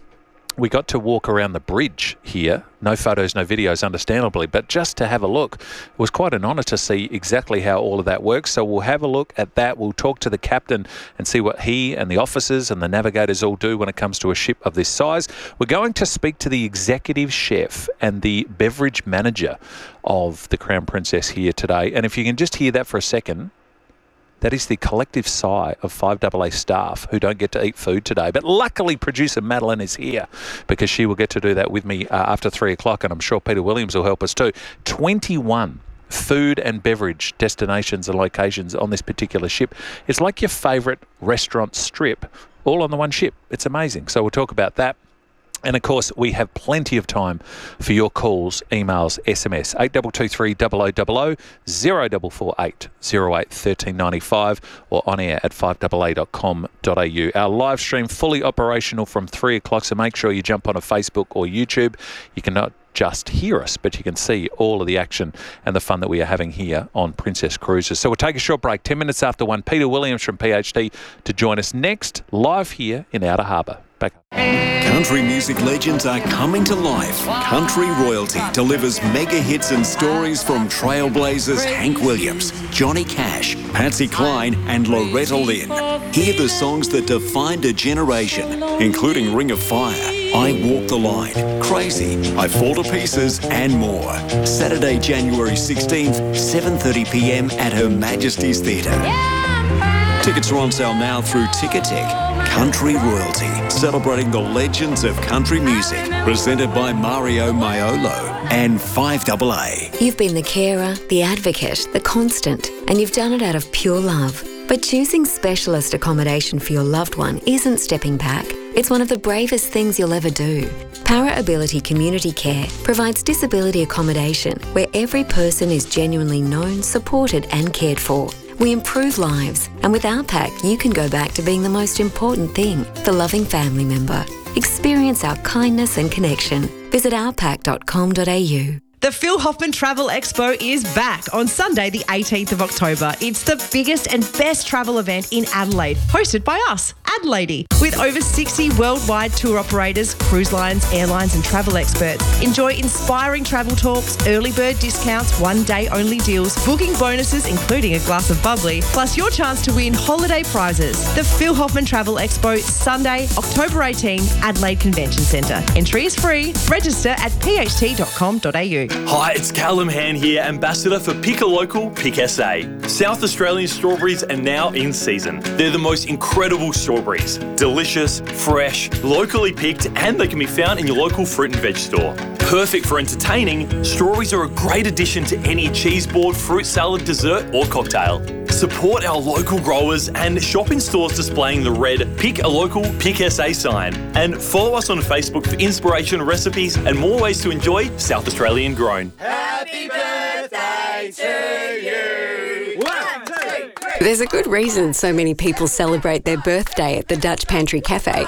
we got to walk around the bridge here. No photos, no videos, understandably, but just to have a look. It was quite an honour to see exactly how all of that works. So we'll have a look at that. We'll talk to the captain and see what he and the officers and the navigators all do when it comes to a ship of this size. We're going to speak to the executive chef and the beverage manager of the Crown Princess here today. And if you can just hear that for a second, that is the collective sigh of five double A staff who don't get to eat food today. But luckily, producer Madeline is here because she will get to do that with me uh, after three o'clock, and I'm sure Peter Williams will help us too. twenty-one food and beverage destinations and locations on this particular ship. It's like your favourite restaurant strip, all on the one ship. It's amazing. So we'll talk about that. And, of course, we have plenty of time for your calls, emails, S M S. eight two two three double oh double oh, zero four four eight, zero eight, one three nine five or on air at five double A dot com dot A U. Our live stream fully operational from three o'clock, so make sure you jump on a Facebook or YouTube. You can not just hear us, but you can see all of the action and the fun that we are having here on Princess Cruises. So we'll take a short break, ten minutes after one. Peter Williams from P H D to join us next, live here in Outer Harbour. Back up. Country music legends are coming to life. Country Royalty delivers mega hits and stories from trailblazers Hank Williams, Johnny Cash, Patsy Cline and Loretta Lynn. Hear the songs that defined a generation, including Ring of Fire, I Walk the Line, Crazy, I Fall to Pieces and more. Saturday, January sixteenth, seven thirty p m at Her Majesty's Theatre. Tickets are on sale now through Ticketek. Country Royalty, celebrating the legends of country music, presented by Mario Maiolo and five double A. You've been the carer, the advocate, the constant, and you've done it out of pure love. But choosing specialist accommodation for your loved one isn't stepping back. It's one of the bravest things you'll ever do. Para Ability Community Care provides disability accommodation where every person is genuinely known, supported and cared for. We improve lives, and with our pack, you can go back to being the most important thing, the loving family member. Experience our kindness and connection. Visit our pack dot com dot A U. The Phil Hoffman Travel Expo is back on Sunday, the eighteenth of October. It's the biggest and best travel event in Adelaide, hosted by us, Adelaide. With over sixty worldwide tour operators, cruise lines, airlines and travel experts. Enjoy inspiring travel talks, early bird discounts, one-day only deals, booking bonuses including a glass of bubbly, plus your chance to win holiday prizes. The Phil Hoffman Travel Expo, Sunday, October eighteenth, Adelaide Convention Centre. Entry is free. Register at p h t dot com dot a u. Hi, it's Callum Hand here, Ambassador for Pick a Local, Pick S A. South Australian strawberries are now in season. They're the most incredible strawberries. Delicious, fresh, locally picked, and they can be found in your local fruit and veg store. Perfect for entertaining, strawberries are a great addition to any cheese board, fruit salad, dessert or cocktail. Support our local growers and shop in stores displaying the red Pick a Local, Pick S A sign. And follow us on Facebook for inspiration, recipes and more ways to enjoy South Australian grown. Happy birthday to you! One, two, three. There's a good reason so many people celebrate their birthday at the Dutch Pantry Cafe.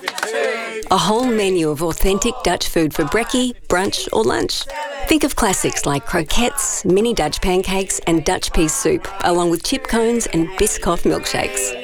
A whole menu of authentic Dutch food for brekkie, brunch or lunch. Think of classics like croquettes, mini Dutch pancakes and Dutch pea soup, along with chip cones and Biscoff milkshakes.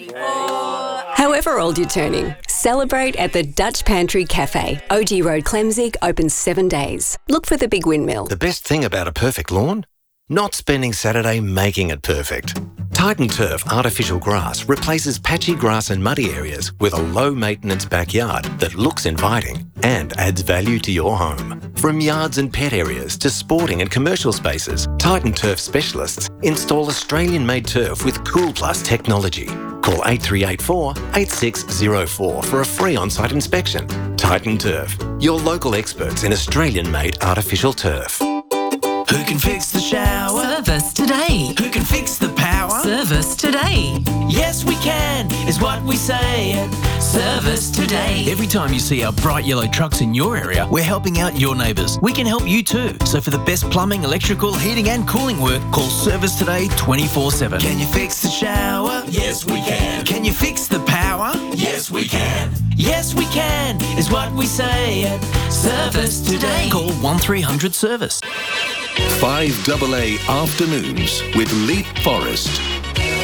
However old you're turning, celebrate at the Dutch Pantry Cafe. O G Road, Clemzig, open seven days. Look for the big windmill. The best thing about a perfect lawn? Not spending Saturday making it perfect. Titan Turf Artificial Grass replaces patchy grass and muddy areas with a low-maintenance backyard that looks inviting and adds value to your home. From yards and pet areas to sporting and commercial spaces, Titan Turf specialists install Australian-made turf with Cool Plus technology. Call eight three eight four, eight six zero four for a free on-site inspection. Titan Turf, your local experts in Australian-made artificial turf. Who can fix the shower? Service today. Who can fix the power? Service today. Yes, we can, is what we say at Service Today. Every time you see our bright yellow trucks in your area, we're helping out your neighbours. We can help you too. So for the best plumbing, electrical, heating and cooling work, call Service Today twenty-four seven. Can you fix the shower? Yes, we can. Can you fix the power? Yes, we can. Yes, we can, is what we say at Service Today. Call one three hundred service. five double A Afternoons with Leap Forest.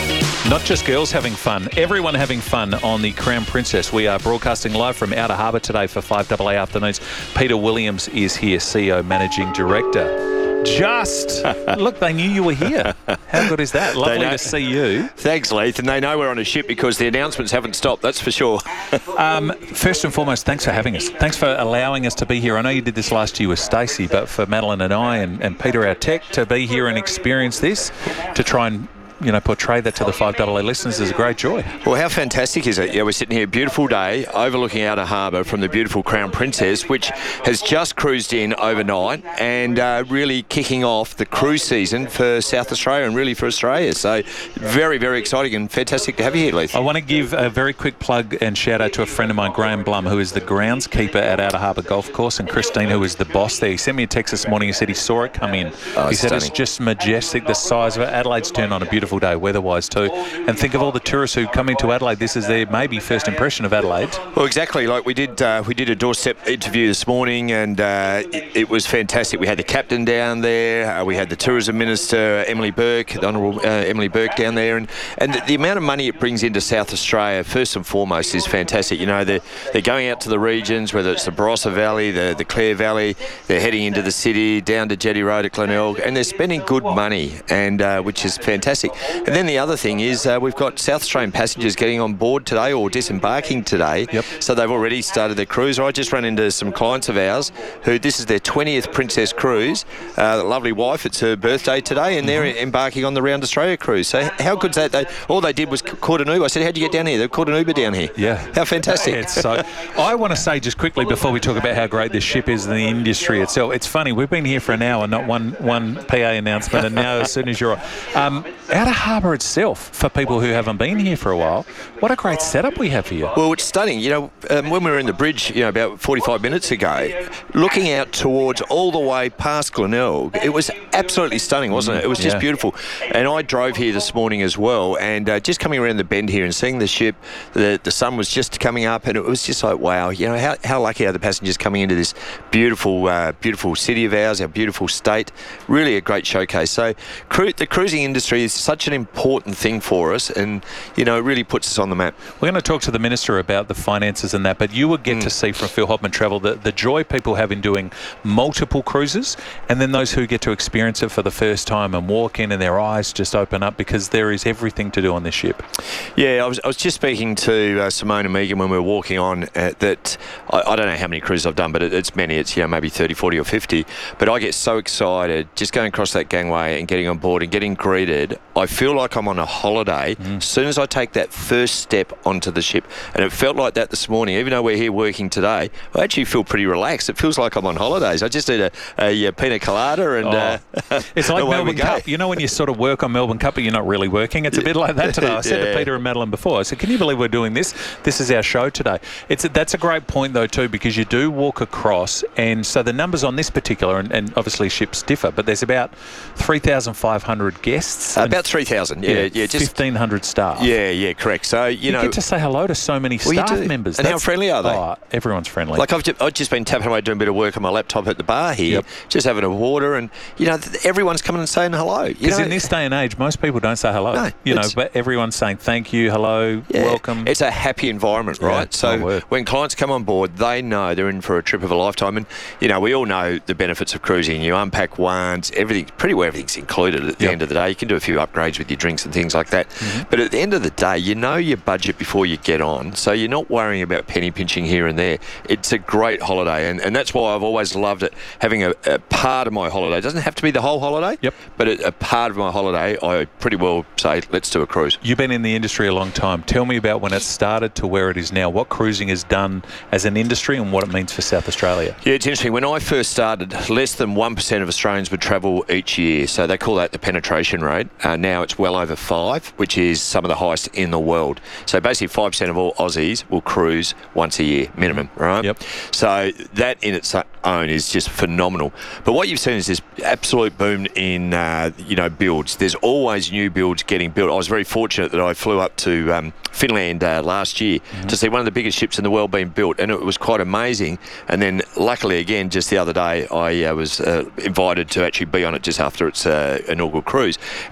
Not just girls having fun, everyone having fun on the Crown Princess. We are broadcasting live from Outer Harbour today for five A A Afternoons. Peter Williams is here, C E O, Managing Director. Just, look, they knew you were here. How good is that? Lovely to see you. Thanks, Leith. And they know we're on a ship because the announcements haven't stopped, that's for sure. um, first and foremost, thanks for having us. Thanks for allowing us to be here. I know you did this last year with Stacey, but for Madeline and I and, and Peter, our tech, to be here and experience this, to try and you know, portray that to the five A A listeners is a great joy. Well, how fantastic is it? Yeah, we're sitting here, beautiful day, overlooking Outer Harbour from the beautiful Crown Princess, which has just cruised in overnight and uh, really kicking off the cruise season for South Australia and really for Australia. So very, very exciting and fantastic to have you here, Leith. I want to give a very quick plug and shout out to a friend of mine, Graham Blum, who is the groundskeeper at Outer Harbour Golf Course, and Christine, who is the boss there. He sent me a text this morning. He said he saw it come in. Oh, he said stunning. it's just majestic, the size of it. Adelaide's turned on a beautiful day, weather-wise too. And think of all the tourists who come into Adelaide. This is their maybe first impression of Adelaide. Well, exactly. Like we did, uh, we did a doorstep interview this morning, and uh, it, it was fantastic. We had the captain down there. Uh, we had the tourism minister, Emily Burke, the Honourable uh, Emily Burke down there, and and the, the amount of money it brings into South Australia, first and foremost, is fantastic. You know, they're they're going out to the regions, whether it's the Barossa Valley, the the Clare Valley. They're heading into the city, down to Jetty Road at Glenelg, and they're spending good money, and uh, which is fantastic. And then the other thing is uh, we've got South Australian passengers getting on board today or disembarking today. Yep. So they've already started their cruise. I just ran into some clients of ours who this is their twentieth Princess cruise. Uh, lovely wife, it's her birthday today, and they're mm-hmm. embarking on the Round Australia cruise. So how good's that? They, all they did was caught an Uber. I said, how'd you get down here? They caught an Uber down here. Yeah. How fantastic. It's so, I want to say just quickly before we talk about how great this ship is and the industry itself, it's funny, we've been here for an hour, not one one P A announcement, and now as soon as you're on. Um, Outer Harbour itself, for people who haven't been here for a while, what a great setup we have here. Well, it's stunning. You know, um, when we were in the bridge, you know, about forty-five minutes ago, looking out towards all the way past Glenelg, it was absolutely stunning, wasn't it? It was just Yeah. beautiful. And I drove here this morning as well, and uh, just coming around the bend here and seeing the ship, the the sun was just coming up, and it was just like, wow, you know, how, how lucky are the passengers coming into this beautiful, uh, beautiful city of ours, our beautiful state. Really a great showcase. So cru- the cruising industry is such an important thing for us, and, you know, it really puts us on the map. We're going to talk to the Minister about the finances and that, but you will get mm. to see from Phil Hopman Travel the, the joy people have in doing multiple cruises, and then those who get to experience it for the first time and walk in and their eyes just open up because there is everything to do on this ship. Yeah, I was, I was just speaking to uh, Simone and Megan when we were walking on uh, that I, I don't know how many cruises I've done, but it, it's many. It's, you know, maybe thirty, forty or fifty. But I get so excited just going across that gangway and getting on board and getting greeted. I feel like I'm on a holiday mm. as soon as I take that first step onto the ship. And it felt like that this morning. Even though we're here working today, I actually feel pretty relaxed. It feels like I'm on holidays. I just need a, a, a pina colada and... Oh. Uh, it's like Melbourne Cup. Go. You know when you sort of work on Melbourne Cup but you're not really working? It's a bit like that today. I said yeah. to Peter and Madeline before, I said, can you believe we're doing this? This is our show today. It's a, That's a great point though too, because you do walk across, and so the numbers on this particular, and, and obviously ships differ, but there's about three thousand five hundred guests. Uh, about three thousand, yeah. yeah, yeah just, fifteen hundred staff. Yeah, yeah, correct. So, you, you know... You get to say hello to so many well, staff members. And That's, how friendly are they? Oh, everyone's friendly. Like I've just, I've just been tapping away doing a bit of work on my laptop at the bar here, yep. just having a water, and, you know, everyone's coming and saying hello. Because in this day and age, most people don't say hello. No, you know, but everyone's saying thank you, hello, yeah, welcome. It's a happy environment, right? Yeah, so when clients come on board, they know they're in for a trip of a lifetime. And, you know, we all know the benefits of cruising. You unpack once, everything, pretty well everything's included at the yep. end of the day. You can do a few upgrades with your drinks and things like that. Mm-hmm. But at the end of the day, you know your budget before you get on. So you're not worrying about penny pinching here and there. It's a great holiday. And, and that's why I've always loved it, having a, a part of my holiday. It doesn't have to be the whole holiday, yep. but a, a part of my holiday, I pretty well say, let's do a cruise. You've been in the industry a long time. Tell me about when it started to where it is now, what cruising has done as an industry and what it means for South Australia. Yeah, it's interesting. When I first started, less than one percent of Australians would travel each year. So they call that the penetration rate. Uh, now it's well over five, which is some of the highest in the world. So basically five percent of all Aussies will cruise once a year, minimum, right? Yep. So that in its own is just phenomenal. But what you've seen is this absolute boom in, uh, you know, builds. There's always new builds getting built. I was very fortunate that I flew up to um, Finland uh, last year mm-hmm. to see one of the biggest ships in the world being built, and it was quite amazing. And then luckily, again, just the other day, I uh, was uh, invited to actually be on it just after its uh, inaugural cruise. And you go,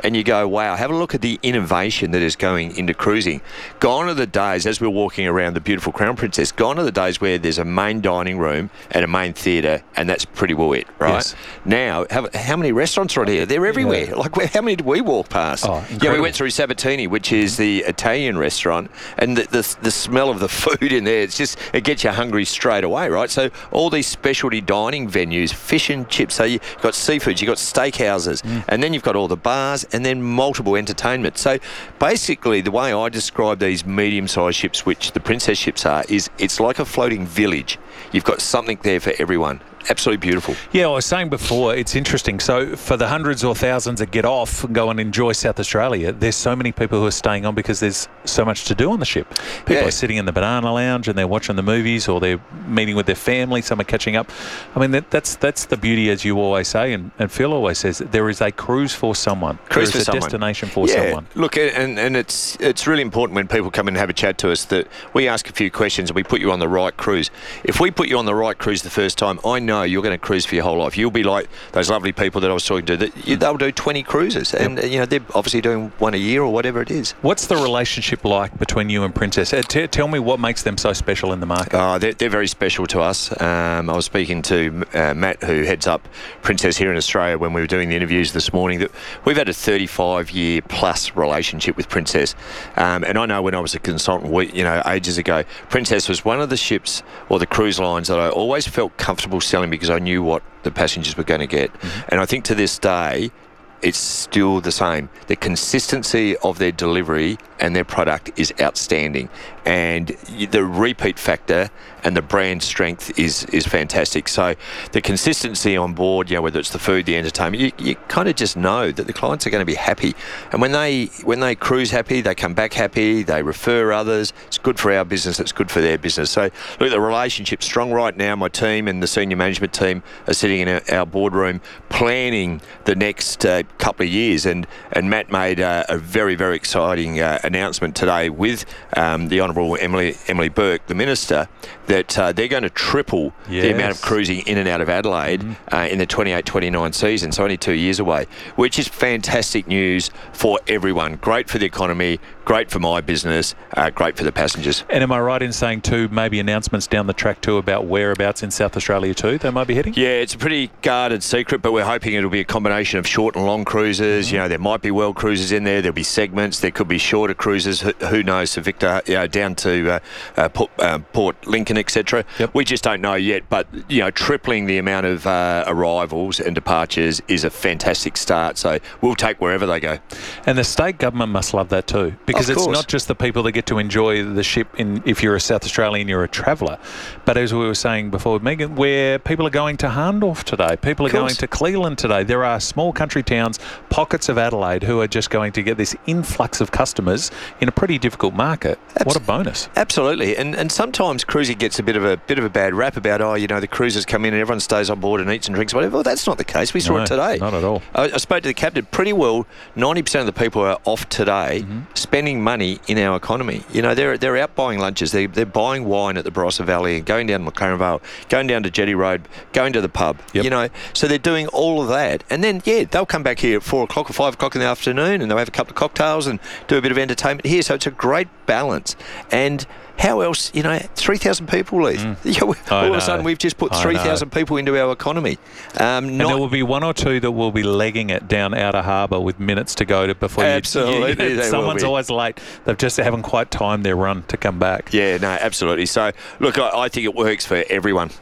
wow. Have a look at the innovation that is going into cruising. Gone are the days, as we're walking around the beautiful Crown Princess, gone are the days where there's a main dining room and a main theatre, and that's pretty well it, right? Yes. Now, how, how many restaurants are on here? They're everywhere. Yeah. Like, where, how many did we walk past? Oh, yeah, we went through Sabatini, which is the Italian restaurant, and the, the the smell of the food in there, it's just, it gets you hungry straight away, right? So all these specialty dining venues, fish and chips, so you've got seafood, you've got steakhouses, mm. and then you've got all the bars, and then multiple entertainment. So basically, the way I describe these medium-sized ships, which the Princess ships are, is it's like a floating village. You've got something there for everyone. Absolutely beautiful. Yeah, I was saying before, it's interesting. So for the hundreds or thousands that get off and go and enjoy South Australia, there's so many people who are staying on because there's so much to do on the ship. People Yeah. are sitting in the banana lounge and they're watching the movies, or they're meeting with their family, some are catching up. I mean, that, that's that's the beauty, as you always say, and, and Phil always says, that there is a cruise for someone. Cruise there is for a someone. destination for yeah. someone. Look, and, and it's it's really important when people come and have a chat to us that we ask a few questions and we put you on the right cruise. If we put you on the right cruise the first time, I know you're going to cruise for your whole life. You'll be like those lovely people that I was talking to, that you, they'll do twenty cruises, and yep. you know, they're obviously doing one a year or whatever it is. What's the relationship like between you and Princess? Uh, t- tell me what makes them so special in the market. Uh, they're, they're very special to us. Um, I was speaking to uh, Matt, who heads up Princess here in Australia, when we were doing the interviews this morning, that we've had a thirty-five year plus relationship with Princess. Um, and I know when I was a consultant, we, you know, ages ago, Princess was one of the ships or the cruise lines that I always felt comfortable selling because I knew what the passengers were going to get. Mm-hmm. And I think to this day, it's still the same. The consistency of their delivery and their product is outstanding, and the repeat factor and the brand strength is is fantastic. So the consistency on board, you know, whether it's the food, the entertainment, you, you kind of just know that the clients are going to be happy, and when they when they cruise happy, they come back happy, they refer others. It's good for our business, it's good for their business. So look, the relationship's strong right now. My team and the senior management team are sitting in our, our boardroom planning the next uh, couple of years, and and Matt made uh, a very very exciting uh, announcement today with um, the Honourable Emily Emily Burke, the Minister, that uh, they're going to triple yes. the amount of cruising in and out of Adelaide mm-hmm. uh, in the twenty-eight twenty-nine season, so only two years away, which is fantastic news for everyone. Great for the economy, great for my business, uh, great for the passengers. And am I right in saying too, maybe announcements down the track too about whereabouts in South Australia too they might be heading? Yeah, it's a pretty guarded secret, but we're hoping it'll be a combination of short and long cruises. Mm-hmm. You know, there might be world cruises in there, there'll be segments, there could be shorter cruises, who, who knows, to Victor, you know, down to uh, uh, Port, uh, Port Lincoln, et cetera. Yep. We just don't know yet, but, you know, tripling the amount of uh, arrivals and departures is a fantastic start, so we'll take wherever they go. And the state government must love that too, because Of it's course. not just the people that get to enjoy the ship in, if you're a South Australian, you're a traveller, but as we were saying before, Megan, where people are going to Hahndorf today, people are going to Cleveland today. There are small country towns, pockets of Adelaide, who are just going to get this influx of customers in a pretty difficult market. Abs- what a bonus. Absolutely, and and sometimes cruising gets a bit of a bit of a bad rap about, oh, you know, the cruisers come in and everyone stays on board and eats and drinks, whatever. Well, that's not the case. We saw No, it today. not at all. I, I spoke to the captain. Pretty well, ninety percent of the people are off today, Mm-hmm. spending money in our economy. You know, they're they're out buying lunches. They they're buying wine at the Barossa Valley and going down McLaren Vale, going down to Jetty Road, going to the pub. Yep. You know, so they're doing all of that, and then yeah, they'll come back here at four o'clock or five o'clock in the afternoon, and they'll have a couple of cocktails and do a bit of entertainment here. So it's a great balance. And how else, you know, three thousand people leave. Mm. You know, all I of know. a sudden we've just put I three thousand people into our economy. Um, And not, there will be one or two that will be legging it down outer harbour with minutes to go to before you... Absolutely, you, they will someone's be. always late. They just haven't quite timed their run to come back. yeah, no, absolutely. So, look, I, I think it works for everyone.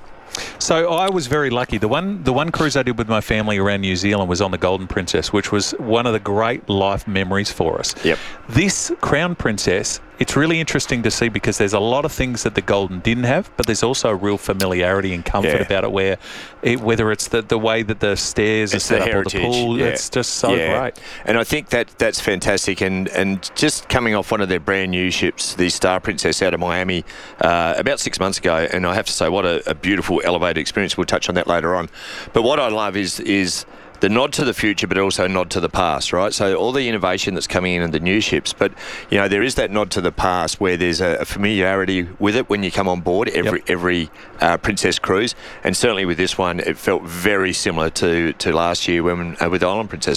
So I was very lucky. The one the one cruise I did with my family around New Zealand was on the Golden Princess, which was one of the great life memories for us. Yep. This Crown Princess, it's really interesting to see because there's a lot of things that the Golden didn't have, but there's also a real familiarity and comfort Yeah. about it, where it, whether it's the, the way that the stairs It's are the set up or the heritage. pool, yeah. it's just so Yeah. great. And I think that that's fantastic. And, and just coming off one of their brand new ships, the Star Princess out of Miami, uh, about six months ago, and I have to say, what a, a beautiful elevated experience. We'll touch on that later on. But what I love is is the nod to the future, but also nod to the past, right? So all the innovation that's coming in in the new ships, but you know, there is that nod to the past where there's a, a familiarity with it when you come on board every Yep. every uh, Princess cruise, and certainly with this one, it felt very similar to to last year when uh, with Island Princess. So yeah.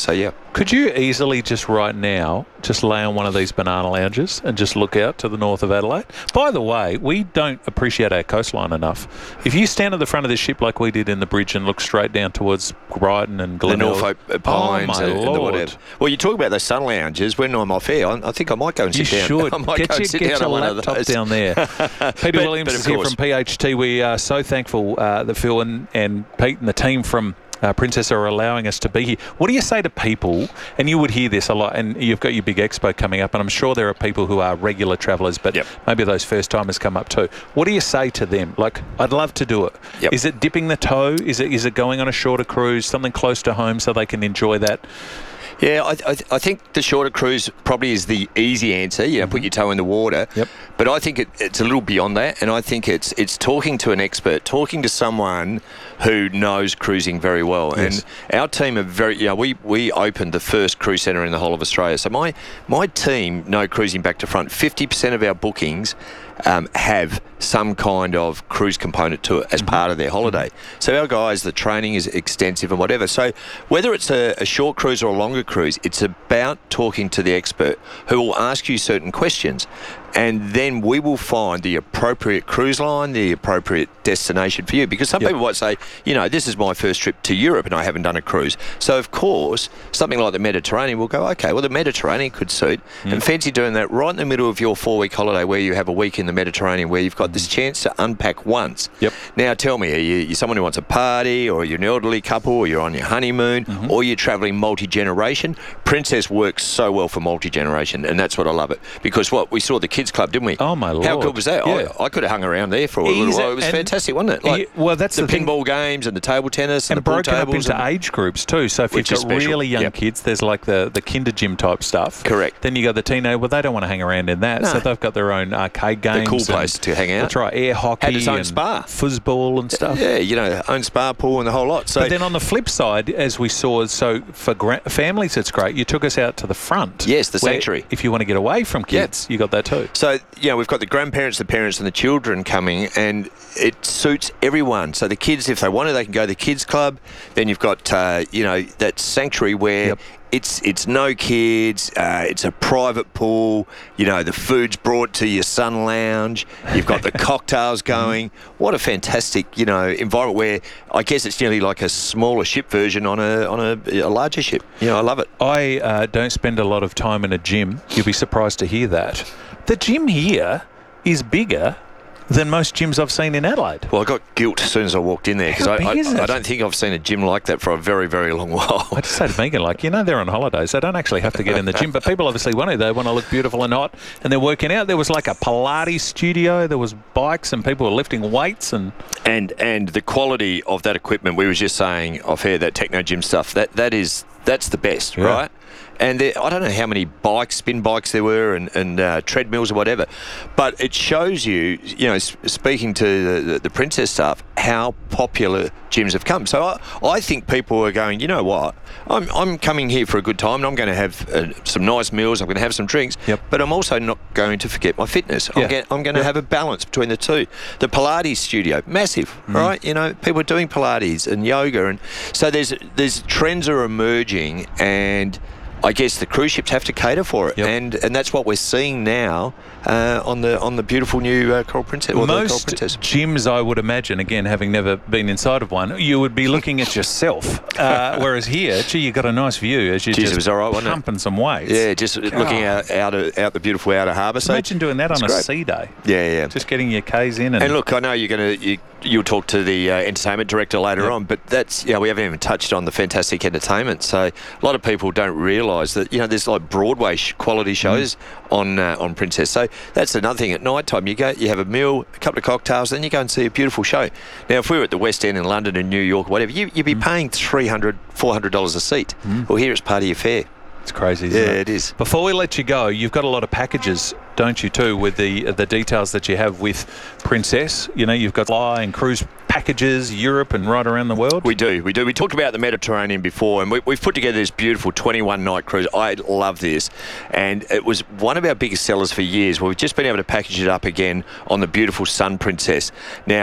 Could you easily just right now just lay on one of these banana lounges and just look out to the north of Adelaide? By the way, we don't appreciate our coastline enough. If you stand at the front of this ship like we did in the bridge and look straight down towards Brighton and The Glenelg, Norfolk Pines oh my and, and the Lord. whatever. Well, you talk about those sun lounges. When I'm off air, I, I think I might go and You sit down. should. I might Get go your, and sit get down your on one of laptop those. down there. Peter But- Williams but of is here course. from P H T. We are so thankful uh, that Phil and, and Pete and the team from Uh, Princess are allowing us to be here. What do you say to people, and you would hear this a lot, and you've got your big expo coming up, and I'm sure there are people who are regular travellers, but Yep. maybe those first-timers come up too. What do you say to them? Like, I'd love to do it. Yep. Is it dipping the toe? Is it is it going on a shorter cruise, something close to home so they can enjoy that? Yeah, I, I, I think the shorter cruise probably is the easy answer. You know, put your toe in the water. Yep. But I think it, it's a little beyond that, and I think it's it's talking to an expert, talking to someone who knows cruising very well. Yes. And our team are very. You know, we we opened the first cruise centre in the whole of Australia. So my my team know cruising back to front. Fifty percent of our bookings um, have some kind of cruise component to it as part of their holiday. So our guys, the training is extensive and whatever. So whether it's a, a short cruise or a longer cruise, it's about talking to the expert who will ask you certain questions. And then we will find the appropriate cruise line, the appropriate destination for you. Because some Yep. people might say, you know, this is my first trip to Europe and I haven't done a cruise. So, of course, something like the Mediterranean will go, okay, well, the Mediterranean could suit. Mm. And fancy doing that right in the middle of your four-week holiday where you have a week in the Mediterranean where you've got this chance to unpack once. Yep. Now, tell me, are you you're someone who wants a party, or you're an elderly couple, or you're on your honeymoon, Mm-hmm. or you're travelling multi-generation? Princess works so well for multi-generation, and that's what I love it. Because what, we saw the kids club, didn't we? Oh, my Lord. How good was that? Yeah. I, I could have hung around there for a little Easy- while. It was and- fantastic, wasn't it? Like Yeah, well, that's the, the thing. pinball games and the table tennis and, And the pool broken up tables. into and- age groups too. So if you've Which got is special. really young Yep. kids, there's like the, the kinder gym type stuff. Correct. Then you got the teenage. Well, they don't want to hang around in that, so No. they've got their own arcade games. The cool and- place to hang out. That's right. Air hockey Had its own and spa. foosball and stuff. Yeah, you know, own spa pool and the whole lot. So But then on the flip side, as we saw, so for gra- families, it's great. You took us out to the front. Yes, the where sanctuary. If you want to get away from kids, you got that too. So, you know, we've got the grandparents, the parents and the children coming, and it suits everyone. So the kids, if they want to, they can go to the kids club. Then you've got, uh, you know, that sanctuary where Yep. it's it's no kids, uh, it's a private pool, you know, the food's brought to your sun lounge, you've got the cocktails going. What a fantastic, you know, environment where I guess it's nearly like a smaller ship version on a on a, a larger ship. You know, I love it. I uh, don't spend a lot of time in a gym. You'll be surprised to hear that. The gym here is bigger than most gyms I've seen in Adelaide. Well, I got guilt as soon as I walked in there because How I, big I, is it? I don't think I've seen a gym like that for a very, very long while. I just say to Megan, like, you know, they're on holidays. They don't actually have to get in the gym, but people obviously want to. They want to look beautiful and hot, and they're working out. There was like a Pilates studio. There was bikes, and people were lifting weights. And And and the quality of that equipment, we were just saying off air, that techno gym stuff, that that is that's the best, Yeah. right? And there, I don't know how many bikes, spin bikes there were, and, and uh, treadmills or whatever, but it shows you, you know, s- speaking to the, the, the Princess staff, how popular gyms have come. So I, I think people are going, you know what, I'm, I'm coming here for a good time, and I'm going to have uh, some nice meals, I'm going to have some drinks, Yep. but I'm also not going to forget my fitness. Yeah. I'm, get, I'm going to Yeah. have a balance between the two. The Pilates studio, massive, Mm. right? You know, people are doing Pilates and yoga, and so there's there's trends are emerging, and I guess the cruise ships have to cater for it, Yep. and and that's what we're seeing now uh, on the on the beautiful new uh, Coral Princess. Or the Coral most Princess. gyms, I would imagine, again, having never been inside of one, you would be looking at yourself. Uh, whereas here, gee, you got a nice view as you're Geez, just it was all right, wasn't it? pumping some weights. Yeah, just looking out out, of, out the beautiful outer harbour. So Imagine doing that on it's a great. sea day. Yeah, yeah. Just getting your Ks in. And, And look, I know you're going to you, you'll talk to the uh, entertainment director later Yep. on, but that's yeah, we haven't even touched on the fantastic entertainment. So a lot of people don't realise that you know there's like Broadway sh- quality shows Mm. on uh, on Princess. So that's another thing. At night time, you go, you have a meal, a couple of cocktails, then you go and see a beautiful show. Now, if we were at the West End in London and New York, whatever, you, you'd be Mm. paying three hundred dollars, four hundred dollars a seat. Well, here it's part of your fare. It's crazy, isn't Yeah, it? it is. Before we let you go, you've got a lot of packages, don't you, too, with the the details that you have with Princess. You know, you've got fly and cruise packages, Europe and right around the world. We do, we do. We talked about the Mediterranean before, and we, we've put together this beautiful twenty-one night cruise. I love this, and it was one of our biggest sellers for years. Well, we've just been able to package it up again on the beautiful Sun Princess. Now, for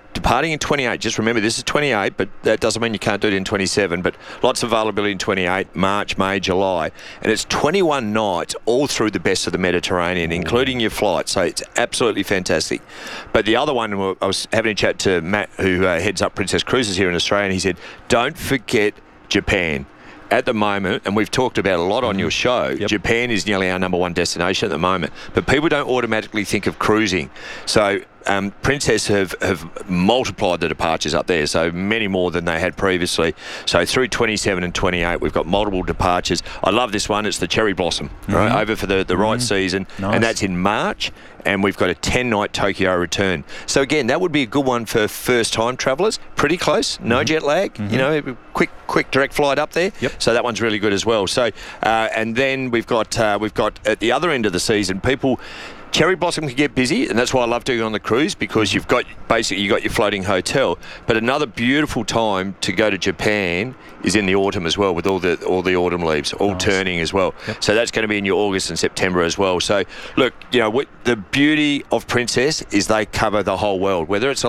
departing in twenty-eight. Just remember, this is twenty-eight, but that doesn't mean you can't do it in twenty-seven. But lots of availability in twenty-eight, March, May, July. And it's twenty-one nights all through the best of the Mediterranean, including your flight. So it's absolutely fantastic. But the other one, I was having a chat to Matt, who uh, heads up Princess Cruises here in Australia, and he said, don't forget Japan. At the moment, and we've talked about a lot on your show, yep. Japan is nearly our number one destination at the moment. But people don't automatically think of cruising. So um, Princess have, have multiplied the departures up there, so many more than they had previously. So through twenty-seven and twenty-eight, we've got multiple departures. I love this one. It's the Cherry Blossom, mm-hmm. right, over for the, the right mm-hmm. season. Nice. And that's in March. And we've got a ten-night Tokyo return. So, again, that would be a good one for first-time travellers. Pretty close, no mm-hmm. jet lag. Mm-hmm. You know, quick quick direct flight up there. Yep. So that one's really good as well. So, uh, and then we've got, uh, we've got at the other end of the season, people... Cherry Blossom can get busy, and that's why I love doing it on the cruise, because you've got basically you've got your floating hotel. But another beautiful time to go to Japan is in the autumn as well, with all the all the autumn leaves all nice. turning as well. Yep. So that's going to be in your August and September as well. So look, you know, what, the beauty of Princess is they cover the whole world, whether it's a